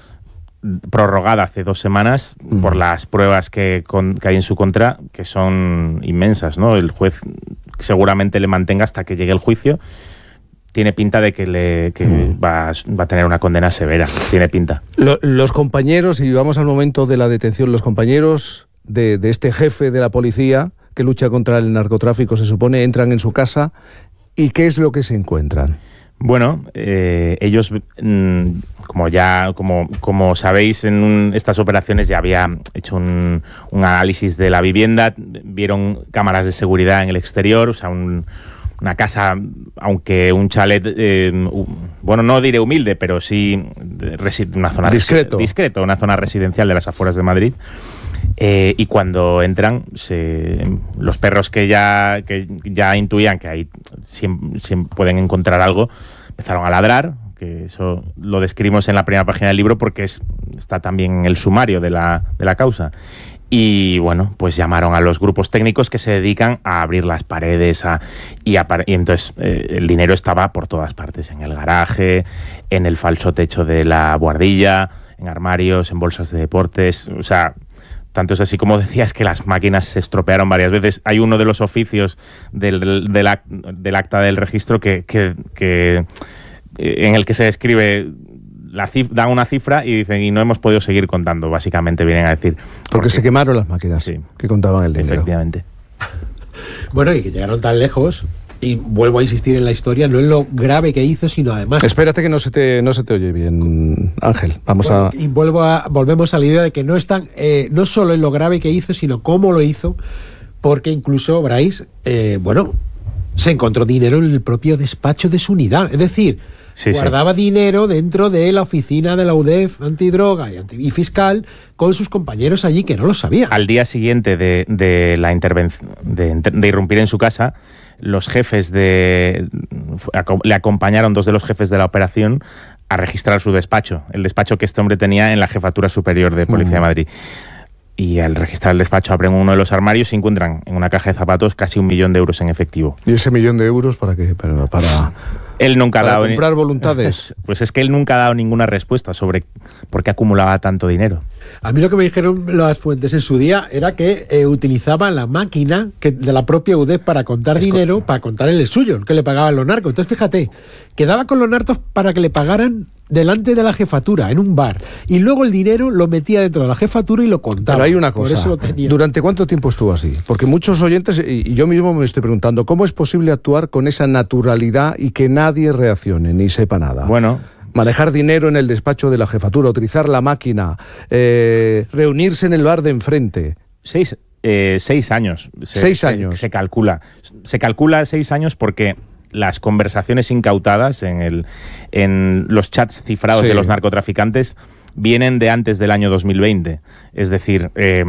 Speaker 15: prorrogada hace dos semanas uh-huh. por las pruebas que, con, que hay en su contra, que son inmensas, ¿no? El juez seguramente le mantenga hasta que llegue el juicio. Tiene pinta de que, le, que uh-huh. va, va a tener una condena severa. Tiene pinta.
Speaker 3: Lo, los compañeros, y vamos al momento de la detención, los compañeros de, de este jefe de la policía que lucha contra el narcotráfico, se supone, entran en su casa. ¿Y qué es lo que se encuentran?
Speaker 15: Bueno, eh, ellos, mmm, como ya como, como sabéis, en un, estas operaciones ya había hecho un, un análisis de la vivienda, vieron cámaras de seguridad en el exterior, o sea, un, una casa, aunque un chalet, eh, bueno, no diré humilde, pero sí resi- una zona
Speaker 3: discreto.
Speaker 15: Resi- discreto, una zona residencial de las afueras de Madrid. Eh, y cuando entran, se, los perros que ya, que ya intuían que ahí siempre, siempre pueden encontrar algo, empezaron a ladrar, que eso lo describimos en la primera página del libro porque es, está también en el sumario de la, de la causa. Y bueno, pues llamaron a los grupos técnicos que se dedican a abrir las paredes a, y, a, y entonces eh, el dinero estaba por todas partes, en el garaje, en el falso techo de la buhardilla, en armarios, en bolsas de deportes, o sea... Tanto es así, como decías, que las máquinas se estropearon varias veces. Hay uno de los oficios del, del, act, del acta del registro que, que, que en el que se escribe, la cif, dan una cifra y dicen, y no hemos podido seguir contando, básicamente vienen a decir.
Speaker 3: Porque, porque se quemaron las máquinas sí, que contaban el dinero.
Speaker 15: Efectivamente.
Speaker 4: Bueno, y que llegaron tan lejos... Y vuelvo a insistir en la historia, no es lo grave que hizo, sino además...
Speaker 3: Espérate que no se te, no se te oye bien, Ángel. Vamos bueno, a...
Speaker 4: Y vuelvo a, volvemos a la idea de que no están, eh, no solo en lo grave que hizo, sino cómo lo hizo, porque incluso Bryce, eh, bueno, se encontró dinero en el propio despacho de su unidad. Es decir, sí, guardaba sí. dinero dentro de la oficina de la U D E F antidroga y, anti, y fiscal con sus compañeros allí que no lo sabían.
Speaker 15: Al día siguiente de, de la intervención, de, de irrumpir en su casa... Los jefes de... le acompañaron dos de los jefes de la operación a registrar su despacho, el despacho que este hombre tenía en la Jefatura Superior de Policía uh-huh. de Madrid. Y al registrar el despacho abren uno de los armarios y encuentran en una caja de zapatos casi un millón de euros en efectivo.
Speaker 3: ¿Y ese millón de euros para qué? Para, para,
Speaker 15: él nunca
Speaker 3: para
Speaker 15: ha dado
Speaker 3: comprar voluntades.
Speaker 15: Pues es que él nunca ha dado ninguna respuesta sobre por qué acumulaba tanto dinero.
Speaker 4: A mí lo que me dijeron las fuentes en su día era que eh, utilizaba la máquina que, de la propia U D E F para contar es dinero, co- para contar el suyo, que le pagaban los narcos. Entonces fíjate, quedaba con los narcos para que le pagaran delante de la jefatura, en un bar. Y luego el dinero lo metía dentro de la jefatura y lo contaba.
Speaker 3: Pero hay una cosa, ¿durante cuánto tiempo estuvo así? Porque muchos oyentes, y yo mismo me estoy preguntando, ¿cómo es posible actuar con esa naturalidad y que nadie reaccione ni sepa nada?
Speaker 15: Bueno...
Speaker 3: Manejar dinero en el despacho de la jefatura, utilizar la máquina, eh, reunirse en el bar de enfrente.
Speaker 15: Seis, eh, seis años. Se,
Speaker 3: seis
Speaker 15: se,
Speaker 3: años.
Speaker 15: Se calcula. Se calcula seis años porque las conversaciones incautadas en, el, en los chats cifrados sí. de los narcotraficantes vienen de antes del año dos mil veinte. Es decir... Eh,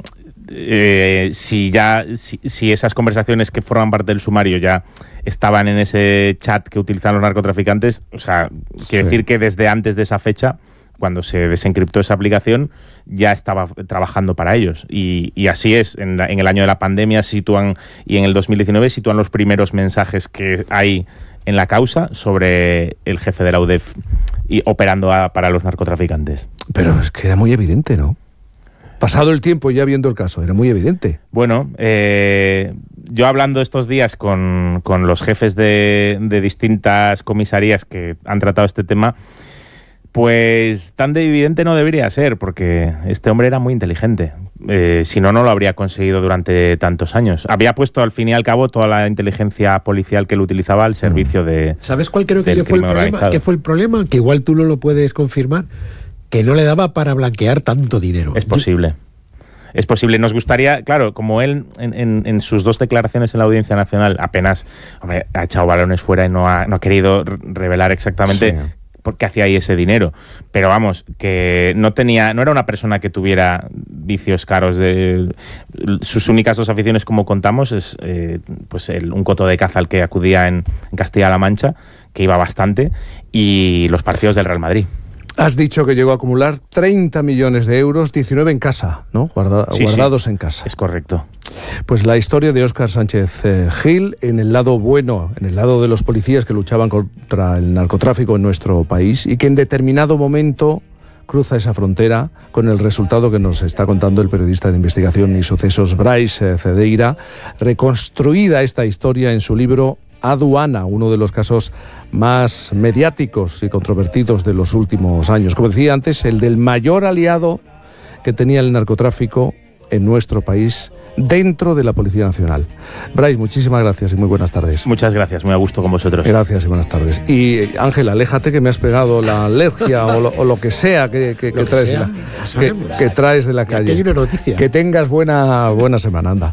Speaker 15: Eh, si ya si, si esas conversaciones que forman parte del sumario ya estaban en ese chat que utilizan los narcotraficantes, o sea, quiere sí. decir que desde antes de esa fecha, cuando se desencriptó esa aplicación, ya estaba trabajando para ellos. Y, y así es, en, la, en el año de la pandemia sitúan, y en el dos mil diecinueve sitúan los primeros mensajes que hay en la causa sobre el jefe de la U D E F y operando a, para los narcotraficantes.
Speaker 3: Pero es que era muy evidente, ¿no? Pasado el tiempo, ya viendo el caso, era muy evidente.
Speaker 15: Bueno, eh, yo hablando estos días con, con los jefes de, de distintas comisarías que han tratado este tema, pues tan de evidente no debería ser, porque este hombre era muy inteligente. Eh, si no, no lo habría conseguido durante tantos años. Había puesto al fin y al cabo toda la inteligencia policial que él utilizaba al servicio de...
Speaker 4: ¿Sabes cuál creo que fue el problema? ¿Qué fue el problema? Que igual tú no lo puedes confirmar. Que no le daba para blanquear tanto dinero.
Speaker 15: Es posible. Es posible. Nos gustaría, claro, como él en, en, en sus dos declaraciones en la Audiencia Nacional apenas hombre, ha echado balones fuera y no ha, no ha querido revelar exactamente sí. por qué hacía ahí ese dinero. Pero vamos, que no tenía, no era una persona que tuviera vicios caros. De sus únicas dos aficiones, como contamos, es eh, pues el, un coto de caza al que acudía en, en Castilla-La Mancha, que iba bastante, y los partidos del Real Madrid.
Speaker 3: Has dicho que llegó a acumular treinta millones de euros, diecinueve en casa, ¿no? Guarda, sí, guardados sí. en casa.
Speaker 15: Es correcto.
Speaker 3: Pues la historia de Óscar Sánchez eh, Gil en el lado bueno, en el lado de los policías que luchaban contra el narcotráfico en nuestro país y que en determinado momento cruza esa frontera con el resultado que nos está contando el periodista de investigación y sucesos Brais eh, Cedeira, reconstruida esta historia en su libro Aduana, uno de los casos más mediáticos y controvertidos de los últimos años. Como decía antes, el del mayor aliado que tenía el narcotráfico en nuestro país dentro de la Policía Nacional. Brais, muchísimas gracias y muy buenas tardes.
Speaker 15: Muchas gracias, muy a gusto con vosotros.
Speaker 3: Gracias y buenas tardes. Y Ángel, aléjate que me has pegado la alergia o, lo, o lo que sea que, que, que, que traes, sea, la, que, que traes de la calle.
Speaker 4: Hay una noticia.
Speaker 3: Que tengas buena, buena semana, anda.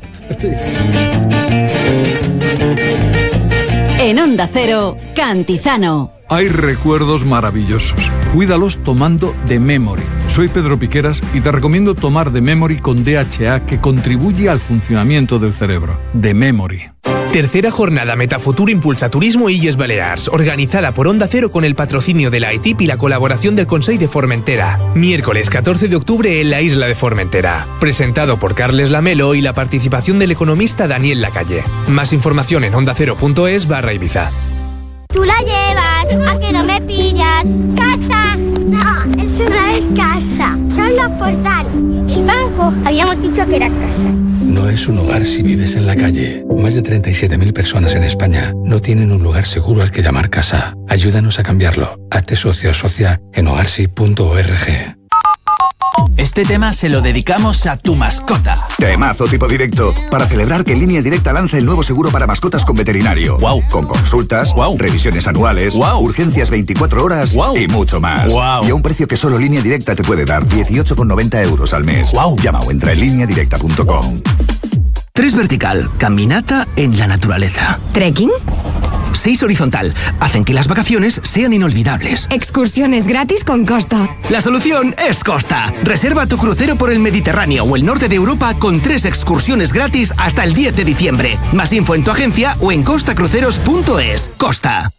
Speaker 13: En Onda Cero, Cantizano.
Speaker 16: Hay recuerdos maravillosos. Cuídalos tomando The Memory. Soy Pedro Piqueras y te recomiendo tomar The Memory con D H A, que contribuye al funcionamiento del cerebro. The Memory.
Speaker 7: Tercera jornada Metafutur Impulsa Turismo Illes Balears, organizada por Onda Cero con el patrocinio de la E T I P y la colaboración del Consell de Formentera. Miércoles catorce de octubre en la isla de Formentera. Presentado por Carles Lamelo y la participación del economista Daniel Lacalle. Más información en ondacero.es barra Ibiza.
Speaker 17: Tú la llevas, a que no me pillas. ¡Casa! No, eso no es casa, son los portales. El banco, habíamos dicho que era casa.
Speaker 18: No es un hogar si vives en la calle. Más de treinta y siete mil personas en España no tienen un lugar seguro al que llamar casa. Ayúdanos a cambiarlo. Hazte socio o socia en hogarsi punto org.
Speaker 19: Este tema se lo dedicamos a tu mascota.
Speaker 20: Temazo tipo directo, para celebrar que Línea Directa lanza el nuevo seguro para mascotas con veterinario.
Speaker 19: Wow.
Speaker 20: Con consultas, wow. revisiones anuales,
Speaker 19: wow.
Speaker 20: urgencias veinticuatro horas wow. y mucho más.
Speaker 19: Wow.
Speaker 20: Y a un precio que solo Línea Directa te puede dar, dieciocho con noventa euros al mes.
Speaker 19: Wow.
Speaker 20: Llama o entra en línea directa punto com.
Speaker 19: tres vertical, caminata en la naturaleza.
Speaker 11: ¿Trekking?
Speaker 19: seis horizontal, hacen que las vacaciones sean inolvidables.
Speaker 11: Excursiones gratis con Costa.
Speaker 19: La solución es Costa. Reserva tu crucero por el Mediterráneo o el norte de Europa con tres excursiones gratis hasta el diez de diciembre. Más info en tu agencia o en costa cruceros punto es. Costa.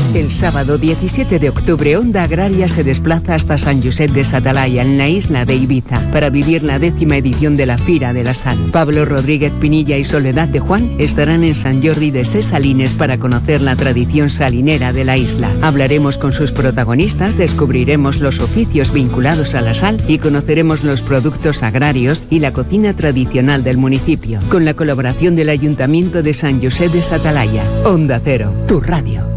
Speaker 1: El sábado diecisiete de octubre, Onda Agraria se desplaza hasta Sant Josep de sa Talaia, en la isla de Ibiza, para vivir la décima edición de la Fira de la Sal. Pablo Rodríguez Pinilla y Soledad de Juan estarán en Sant Jordi de Ses Salines para conocer la tradición salinera de la isla. Hablaremos con sus protagonistas, descubriremos los oficios vinculados a la sal y conoceremos los productos agrarios y la cocina tradicional del municipio, con la colaboración del Ayuntamiento de Sant Josep de sa Talaia. Onda Cero, tu radio.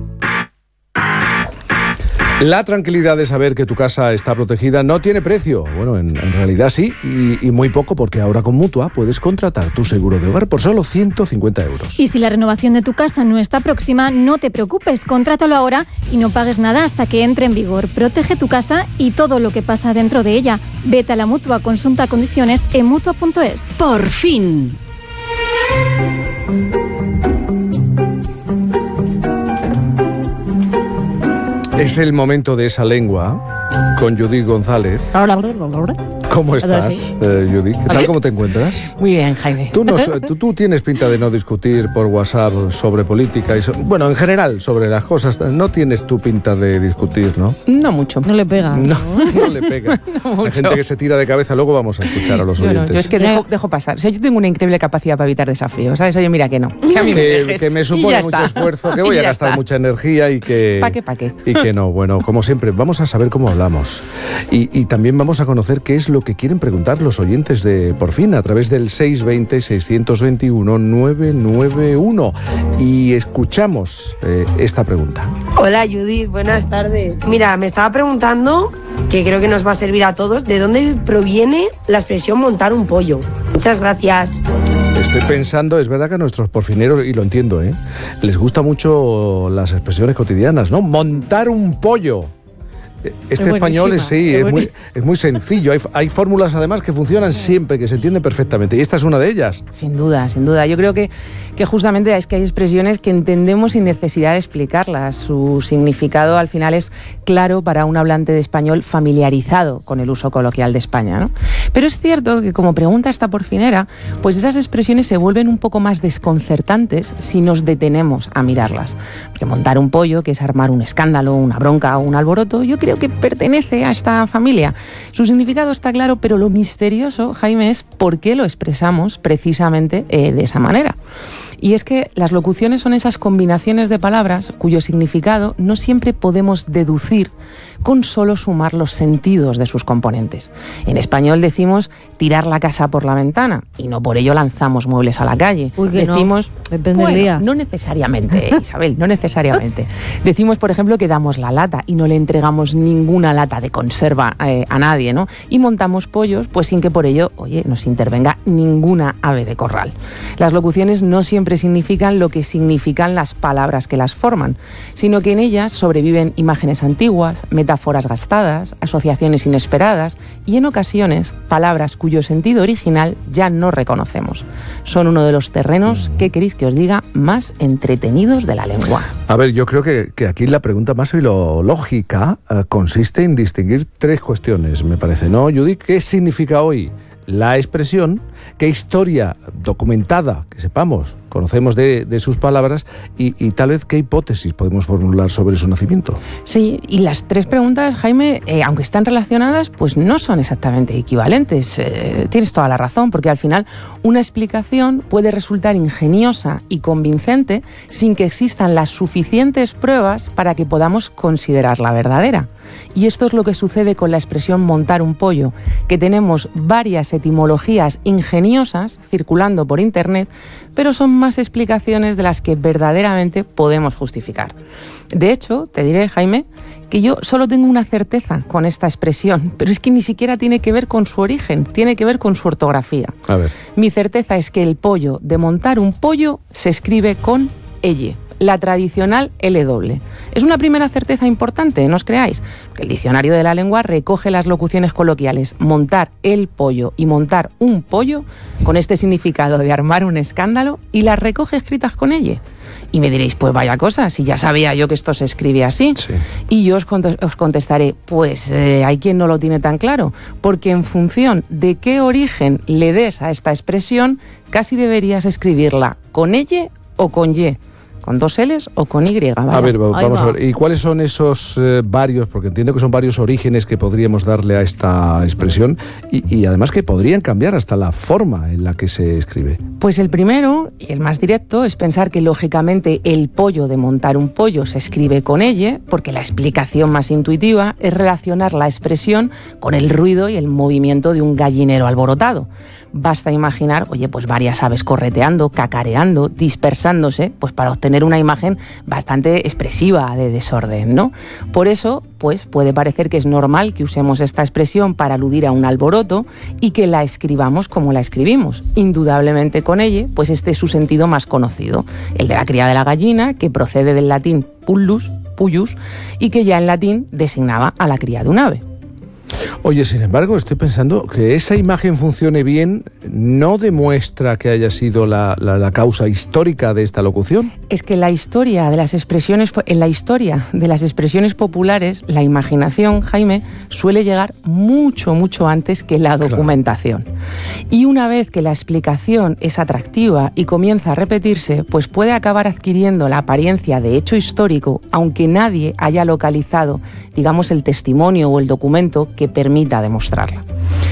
Speaker 3: La tranquilidad de saber que tu casa está protegida no tiene precio. Bueno, en, en realidad sí, y, y muy poco, porque ahora con Mutua puedes contratar tu seguro de hogar por solo ciento cincuenta euros.
Speaker 21: Y si la renovación de tu casa no está próxima, no te preocupes, contrátalo ahora y no pagues nada hasta que entre en vigor. Protege tu casa y todo lo que pasa dentro de ella. Vete a la Mutua, consulta condiciones en mutua punto es.
Speaker 1: ¡Por fin!
Speaker 3: Es el momento de esa lengua con Judith González. ¿Cómo estás, eh, Judith? ¿Qué tal? ¿Cómo te encuentras?
Speaker 22: Muy bien, Jaime.
Speaker 3: Tú, nos, tú, tú tienes pinta de no discutir por WhatsApp sobre política y so, bueno, en general sobre las cosas. No tienes tu pinta de discutir, ¿no?
Speaker 22: No mucho. No le pega.
Speaker 3: No, no le pega.
Speaker 22: No
Speaker 3: Hay gente que se tira de cabeza. Luego vamos a escuchar a los
Speaker 22: yo
Speaker 3: oyentes.
Speaker 22: No, yo es que dejo, dejo pasar. O sea, yo tengo una increíble capacidad para evitar desafíos, ¿sabes? Oye, mira que no. Que a mí me
Speaker 3: que,
Speaker 22: dejes,
Speaker 3: que me supone mucho
Speaker 22: está.
Speaker 3: esfuerzo, que voy a gastar está. mucha energía y que...
Speaker 22: ¿Para qué, para qué?
Speaker 3: Y que no. Bueno, como siempre, vamos a saber cómo hablamos. Y, y también vamos a conocer qué es lo que quieren preguntar los oyentes de Por Fin a través del seis dos cero, seis dos uno, nueve nueve uno. Y escuchamos eh, esta pregunta.
Speaker 23: Hola Judith, buenas tardes. Mira, me estaba preguntando, que creo que nos va a servir a todos, ¿de dónde proviene la expresión montar un pollo? Muchas gracias.
Speaker 3: Estoy pensando, es verdad que a nuestros porfineros, y lo entiendo, ¿eh? les gusta mucho las expresiones cotidianas, ¿no? Montar un pollo. Este es español es, sí, es, es muy, es muy sencillo. Hay, hay fórmulas además que funcionan siempre, que se entienden perfectamente. Y esta es una de ellas.
Speaker 22: Sin duda, sin duda. Yo creo que, que justamente es que hay expresiones que entendemos sin necesidad de explicarlas. Su significado al final es claro para un hablante de español familiarizado con el uso coloquial de España, ¿no? Pero es cierto que, como pregunta esta porfinera, pues esas expresiones se vuelven un poco más desconcertantes si nos detenemos a mirarlas. Porque montar un pollo, que es armar un escándalo, una bronca o un alboroto, yo creo que pertenece a esta familia. Su significado está claro, pero lo misterioso, Jaime, es por qué lo expresamos precisamente eh, de esa manera. Y es que las locuciones son esas combinaciones de palabras cuyo significado no siempre podemos deducir con solo sumar los sentidos de sus componentes. En español decimos tirar la casa por la ventana y no por ello lanzamos muebles a la calle.
Speaker 21: Uy, que
Speaker 22: decimos,
Speaker 21: no. Depende
Speaker 22: bueno,
Speaker 21: del día.
Speaker 22: No necesariamente, Isabel, no necesariamente. Decimos, por ejemplo, que damos la lata y no le entregamos ninguna lata de conserva eh, a nadie, ¿no? Y montamos pollos, pues sin que por ello, oye, nos intervenga ninguna ave de corral. Las locuciones no siempre significan lo que significan las palabras que las forman, sino que en ellas sobreviven imágenes antiguas, metáforas gastadas, asociaciones inesperadas y en ocasiones palabras cuyo sentido original ya no reconocemos. Son uno de los terrenos, ¿qué queréis que os diga?, más entretenidos de la lengua.
Speaker 3: A ver, yo creo que, que aquí la pregunta más filológica eh, consiste en distinguir tres cuestiones, me parece, ¿no, Judith? ¿Qué significa hoy la expresión? ¿Qué historia documentada, que sepamos, conocemos de, de sus palabras? Y, y tal vez, ¿qué hipótesis podemos formular sobre su nacimiento?
Speaker 22: Sí, y las tres preguntas, Jaime, eh, aunque están relacionadas, pues no son exactamente equivalentes. Eh, tienes toda la razón, porque al final una explicación puede resultar ingeniosa y convincente sin que existan las suficientes pruebas para que podamos considerarla verdadera. Y esto es lo que sucede con la expresión montar un pollo, que tenemos varias etimologías ingeniosas circulando por internet, pero son más explicaciones de las que verdaderamente podemos justificar. De hecho, te diré, Jaime, que yo solo tengo una certeza con esta expresión, pero es que ni siquiera tiene que ver con su origen, tiene que ver con su ortografía.
Speaker 3: A ver.
Speaker 22: Mi certeza es que el pollo de montar un pollo se escribe con elle, la tradicional L doble. Es una primera certeza importante, no os creáis, porque el diccionario de la lengua recoge las locuciones coloquiales montar el pollo y montar un pollo con este significado de armar un escándalo y las recoge escritas con elle. Y me diréis, pues vaya cosa, si ya sabía yo que esto se escribe así.
Speaker 3: Sí.
Speaker 22: Y yo os, cont- os contestaré, pues eh, hay quien no lo tiene tan claro, porque en función de qué origen le des a esta expresión, casi deberías escribirla con elle o con ye. con dos L's o con Y. Vaya.
Speaker 3: A ver, vamos a ver. ¿Y cuáles son esos eh, varios, porque entiendo que son varios orígenes que podríamos darle a esta expresión y, y además que podrían cambiar hasta la forma en la que se escribe?
Speaker 22: Pues el primero, y el más directo, es pensar que lógicamente el pollo de montar un pollo se escribe con elle, porque la explicación más intuitiva es relacionar la expresión con el ruido y el movimiento de un gallinero alborotado. Basta imaginar, oye, pues varias aves correteando, cacareando, dispersándose, pues para obtener una imagen bastante expresiva de desorden, ¿no? Por eso, pues puede parecer que es normal que usemos esta expresión para aludir a un alboroto y que la escribamos como la escribimos. Indudablemente con ella, pues este es su sentido más conocido, el de la cría de la gallina, que procede del latín pullus, puyus, y que ya en latín designaba a la cría de un ave.
Speaker 3: Oye, sin embargo, estoy pensando que esa imagen funcione bien no demuestra que haya sido la, la, la causa histórica de esta locución.
Speaker 22: Es que la historia de las expresiones, en la historia de las expresiones populares, la imaginación, Jaime, suele llegar mucho, mucho antes que la documentación. Claro. Y una vez que la explicación es atractiva y comienza a repetirse, pues puede acabar adquiriendo la apariencia de hecho histórico, aunque nadie haya localizado, digamos, el testimonio o el documento que permita demostrarla.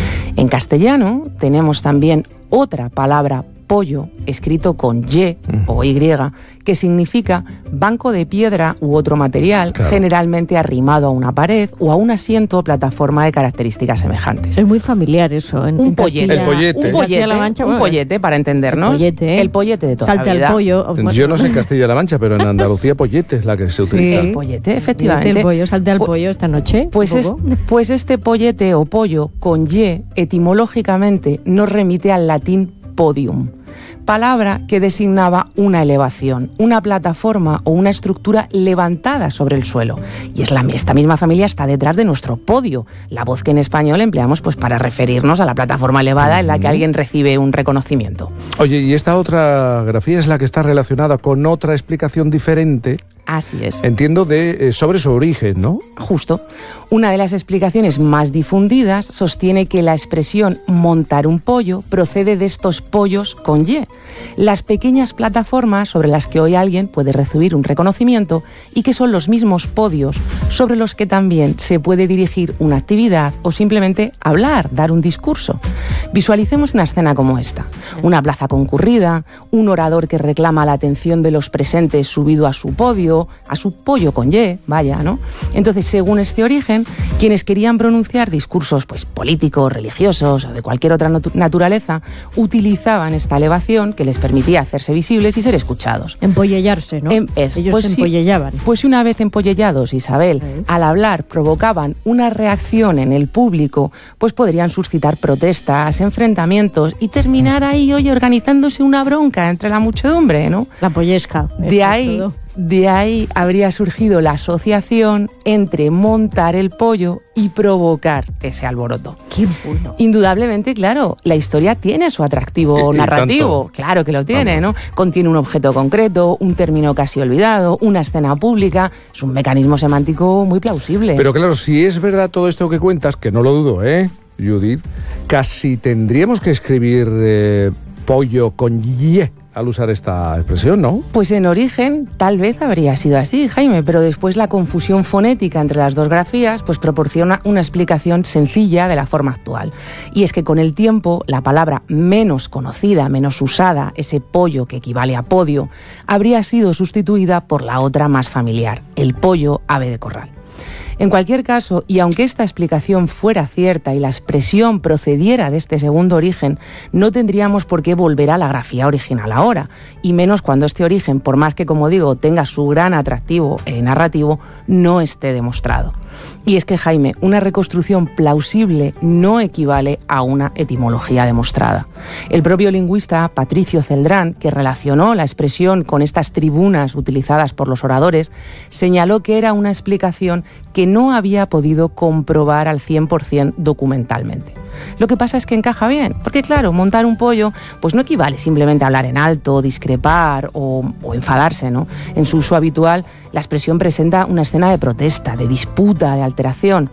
Speaker 22: En castellano tenemos también otra palabra, pollo, escrito con Y o Y, que significa banco de piedra u otro material, claro, generalmente arrimado a una pared o a un asiento o plataforma de características semejantes.
Speaker 2: Es muy familiar eso. En,
Speaker 22: un,
Speaker 2: en
Speaker 22: pollete,
Speaker 2: Castilla,
Speaker 22: un pollete. Un pollete, Mancha, un pollete para entendernos.
Speaker 2: El pollete, ¿eh?
Speaker 22: El pollete de toda
Speaker 2: Salta
Speaker 22: la vida.
Speaker 2: El pollo. Bueno.
Speaker 3: Yo no sé en Castilla-La Mancha, pero en Andalucía pollete es la que se utiliza.
Speaker 22: Sí, el pollete, efectivamente.
Speaker 2: El pollo, salta el pollo esta noche.
Speaker 22: Pues, es, pues este pollete o pollo con Y, etimológicamente, nos remite al latín podium, palabra que designaba una elevación, una plataforma o una estructura levantada sobre el suelo. Y es la, esta misma familia está detrás de nuestro podio, la voz que en español empleamos pues para referirnos a la plataforma elevada en la que alguien recibe un reconocimiento.
Speaker 3: Oye, ¿y esta otra grafía es la que está relacionada con otra explicación diferente?
Speaker 22: Así es.
Speaker 3: Entiendo de eh, sobre su origen, ¿no?
Speaker 22: Justo. Una de las explicaciones más difundidas sostiene que la expresión montar un pollo procede de estos pollos con Y, las pequeñas plataformas sobre las que hoy alguien puede recibir un reconocimiento y que son los mismos podios sobre los que también se puede dirigir una actividad o simplemente hablar, dar un discurso. Visualicemos una escena como esta. Una plaza concurrida, un orador que reclama la atención de los presentes subido a su podio, a su pollo con Y, vaya, ¿no? Entonces, según este origen, quienes querían pronunciar discursos pues, políticos, religiosos o de cualquier otra natu- naturaleza, utilizaban esta elevación que les permitía hacerse visibles y ser escuchados.
Speaker 2: Empollellarse, ¿no?
Speaker 22: En, es,
Speaker 2: Ellos
Speaker 22: pues
Speaker 2: se
Speaker 22: sí,
Speaker 2: empollellaban.
Speaker 22: Pues una vez empollellados, Isabel, ¿sí? Al hablar provocaban una reacción en el público, pues podrían suscitar protestas, enfrentamientos y terminar ahí, oye, organizándose una bronca entre la muchedumbre, ¿no?
Speaker 2: La pollesca.
Speaker 22: De ahí... Todo. De ahí habría surgido la asociación entre montar el pollo y provocar ese alboroto.
Speaker 2: ¡Qué bueno!
Speaker 22: Indudablemente, claro, la historia tiene su atractivo y, narrativo. Y claro que lo tiene, Vamos. ¿no? Contiene un objeto concreto, un término casi olvidado, una escena pública. Es un mecanismo semántico muy plausible.
Speaker 3: Pero claro, si es verdad todo esto que cuentas, que no lo dudo, ¿eh, Judith? Casi tendríamos que escribir eh, pollo con Y al usar esta expresión, ¿no?
Speaker 22: Pues en origen tal vez habría sido así, Jaime, pero después la confusión fonética entre las dos grafías pues proporciona una explicación sencilla de la forma actual. Y es que con el tiempo la palabra menos conocida, menos usada, ese pollo que equivale a podio, habría sido sustituida por la otra más familiar, el pollo ave de corral. En cualquier caso, y aunque esta explicación fuera cierta y la expresión procediera de este segundo origen, no tendríamos por qué volver a la grafía original ahora, y menos cuando este origen, por más que, como digo, tenga su gran atractivo eh, narrativo, no esté demostrado. Y es que, Jaime, una reconstrucción plausible no equivale a una etimología demostrada. El propio lingüista Patricio Celdrán, que relacionó la expresión con estas tribunas utilizadas por los oradores, señaló que era una explicación que no había podido comprobar al cien por ciento documentalmente. Lo que pasa es que encaja bien, porque claro, montar un pollo pues no equivale simplemente a hablar en alto, discrepar o, o enfadarse, ¿no? En su uso habitual, la expresión presenta una escena de protesta, de disputa, de alteración.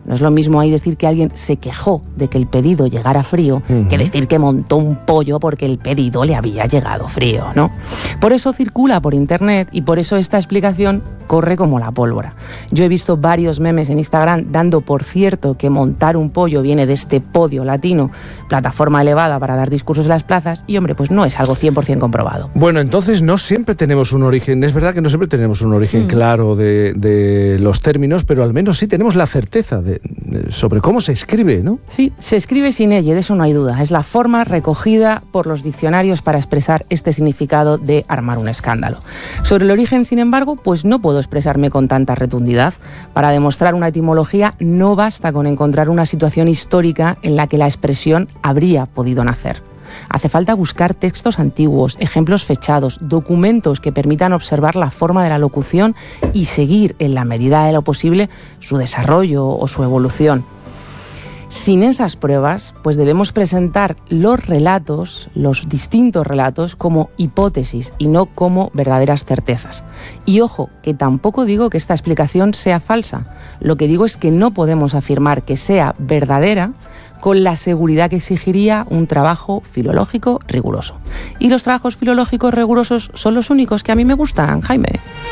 Speaker 22: No es lo mismo ahí decir que alguien se quejó de que el pedido llegara frío uh-huh. que decir que montó un pollo porque el pedido le había llegado frío, ¿no? Por eso circula por internet y por eso esta explicación corre como la pólvora. Yo he visto varios memes en Instagram dando por cierto que montar un pollo viene de este podio latino, plataforma elevada para dar discursos en las plazas, y hombre, pues no es algo cien por ciento comprobado.
Speaker 3: Bueno, entonces no siempre tenemos un origen, es verdad que no siempre tenemos un origen mm. claro de, de los términos, pero al menos sí tenemos la certeza de, de, sobre cómo se escribe, ¿no?
Speaker 22: Sí, se escribe sin elle, de eso no hay duda. Es la forma recogida por los diccionarios para expresar este significado de armar un escándalo. Sobre el origen, sin embargo, pues no puedo expresarme con tanta rotundidad. Para demostrar una etimología no basta con encontrar una situación histórica en la que la expresión habría podido nacer. Hace falta buscar textos antiguos, ejemplos fechados, documentos que permitan observar la forma de la locución y seguir, en la medida de lo posible, su desarrollo o su evolución. Sin esas pruebas, pues debemos presentar los relatos, los distintos relatos, como hipótesis y no como verdaderas certezas. Y ojo, que tampoco digo que esta explicación sea falsa. Lo que digo es que no podemos afirmar que sea verdadera con la seguridad que exigiría un trabajo filológico riguroso. Y los trabajos filológicos rigurosos son los únicos que a mí me gustan, Jaime.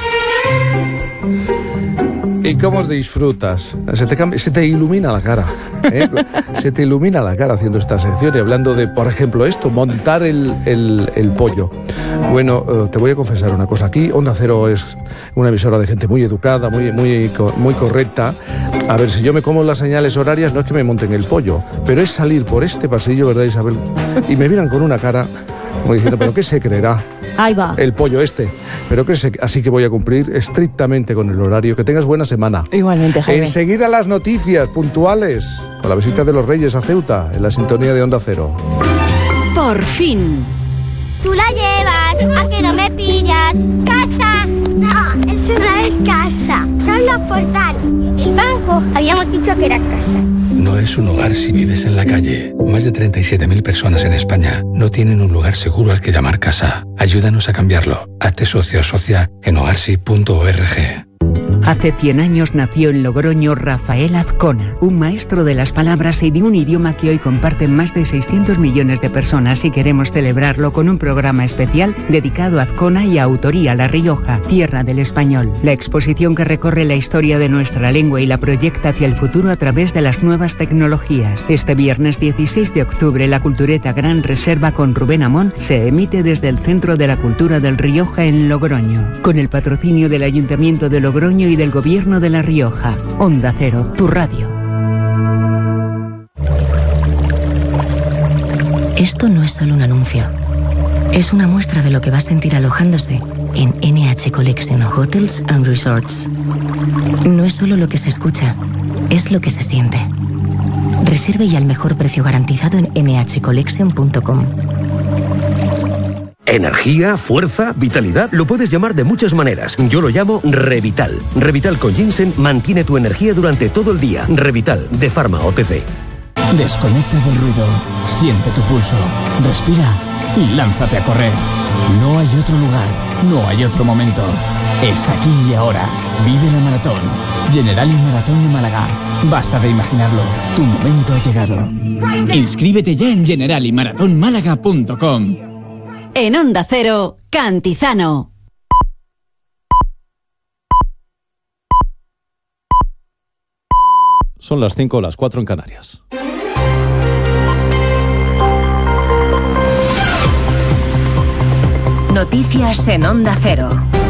Speaker 3: ¿Y cómo disfrutas? Se te, cambia, se te ilumina la cara, ¿eh? Se te ilumina la cara haciendo esta sección y hablando de, por ejemplo, esto, montar el, el, el pollo. Bueno, uh, te voy a confesar una cosa. Aquí Onda Cero es una emisora de gente muy educada, muy, muy, muy correcta. A ver, si yo me como las señales horarias, no es que me monten el pollo, pero es salir por este pasillo, ¿verdad, Isabel? Y me miran con una cara como diciendo, ¿pero qué se creerá?
Speaker 2: Ahí va.
Speaker 3: El pollo este. Pero que se, así que voy a cumplir estrictamente con el horario. Que tengas buena semana.
Speaker 22: Igualmente, Jaime.
Speaker 3: Enseguida las noticias puntuales con la visita de los Reyes a Ceuta en la sintonía de Onda Cero.
Speaker 1: Por fin.
Speaker 17: Tú la llevas, a que no me pillas. Casa. No, eso no es casa. Son los portales. El banco, habíamos dicho que era casa.
Speaker 18: No es un hogar si vives en la calle. Más de treinta y siete mil personas en España no tienen un lugar seguro al que llamar casa. Ayúdanos a cambiarlo. Hazte socio o socia en hogarsi punto org.
Speaker 1: Hace cien años nació en Logroño Rafael Azcona, un maestro de las palabras y de un idioma que hoy comparten más de seiscientos millones de personas, y queremos celebrarlo con un programa especial dedicado a Azcona y a Autoría La Rioja, tierra del español. La exposición que recorre la historia de nuestra lengua y la proyecta hacia el futuro a través de las nuevas tecnologías. Este viernes dieciséis de octubre, la Cultureta Gran Reserva con Rubén Amón se emite desde el Centro de la Cultura del Rioja en Logroño, con el patrocinio del Ayuntamiento de Logroño y del Gobierno de La Rioja. Onda Cero, tu radio.
Speaker 5: Esto no es solo un anuncio. Es una muestra de lo que va a sentir alojándose en N H Collection Hotels and Resorts. No es solo lo que se escucha, es lo que se siente. Reserve ya al mejor precio garantizado en ene hache collection punto com.
Speaker 6: Energía, fuerza, vitalidad, lo puedes llamar de muchas maneras. Yo lo llamo Revital. Revital con ginseng mantiene tu energía durante todo el día. Revital, de Pharma O T C.
Speaker 8: Desconecta del ruido, siente tu pulso, respira y lánzate a correr. No hay otro lugar, no hay otro momento. Es aquí y ahora. Vive la maratón. Generali Maratón de Málaga. Basta de imaginarlo. Tu momento ha llegado. Inscríbete ya en generali maratón málaga punto com.
Speaker 1: En Onda Cero, Cantizano.
Speaker 24: Son las cinco, las cuatro en Canarias.
Speaker 1: Noticias en Onda Cero.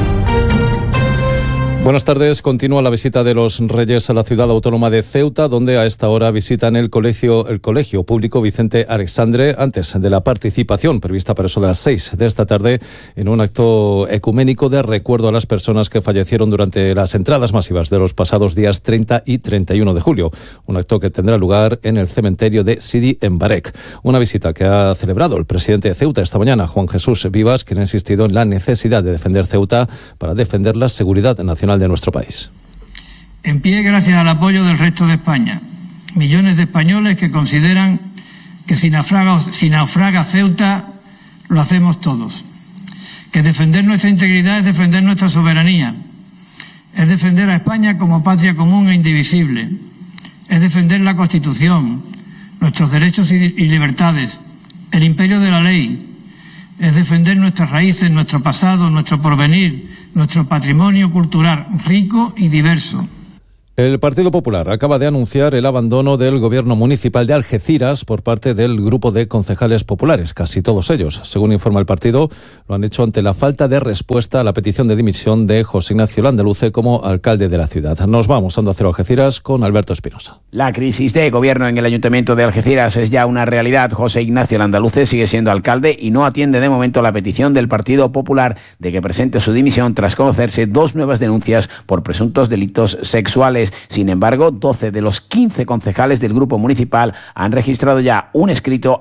Speaker 24: Buenas tardes. Continúa la visita de los Reyes a la ciudad autónoma de Ceuta, donde a esta hora visitan el colegio, el colegio público Vicente Alexandre, antes de la participación prevista para eso de las seis de esta tarde en un acto ecuménico de recuerdo a las personas que fallecieron durante las entradas masivas de los pasados días treinta y treinta y uno de julio. Un acto que tendrá lugar en el cementerio de Sidi Embarek. Una visita que ha celebrado el presidente de Ceuta esta mañana, Juan Jesús Vivas, quien ha insistido en la necesidad de defender Ceuta para defender la seguridad nacional de nuestro país.
Speaker 25: En pie gracias al apoyo del resto de España. Millones de españoles que consideran que si naufraga, si naufraga Ceuta, lo hacemos todos. Que defender nuestra integridad es defender nuestra soberanía. Es defender a España como patria común e indivisible. es defender la Constitución, nuestros derechos y libertades, el imperio de la ley, es defender nuestras raíces, nuestro pasado, nuestro porvenir, nuestro patrimonio cultural rico y diverso.
Speaker 24: El Partido Popular acaba de anunciar el abandono del gobierno municipal de Algeciras por parte del grupo de concejales populares, casi todos ellos. Según informa el partido, lo han hecho ante la falta de respuesta a la petición de dimisión de José Ignacio Landaluce como alcalde de la ciudad. Nos vamos a Onda Cero Algeciras con Alberto Espinosa.
Speaker 9: La crisis de gobierno en el Ayuntamiento de Algeciras es ya una realidad. José Ignacio Landaluce sigue siendo alcalde y no atiende de momento la petición del Partido Popular de que presente su dimisión tras conocerse dos nuevas denuncias por presuntos delitos sexuales. Sin embargo, doce de los quince concejales del grupo municipal han registrado ya un escrito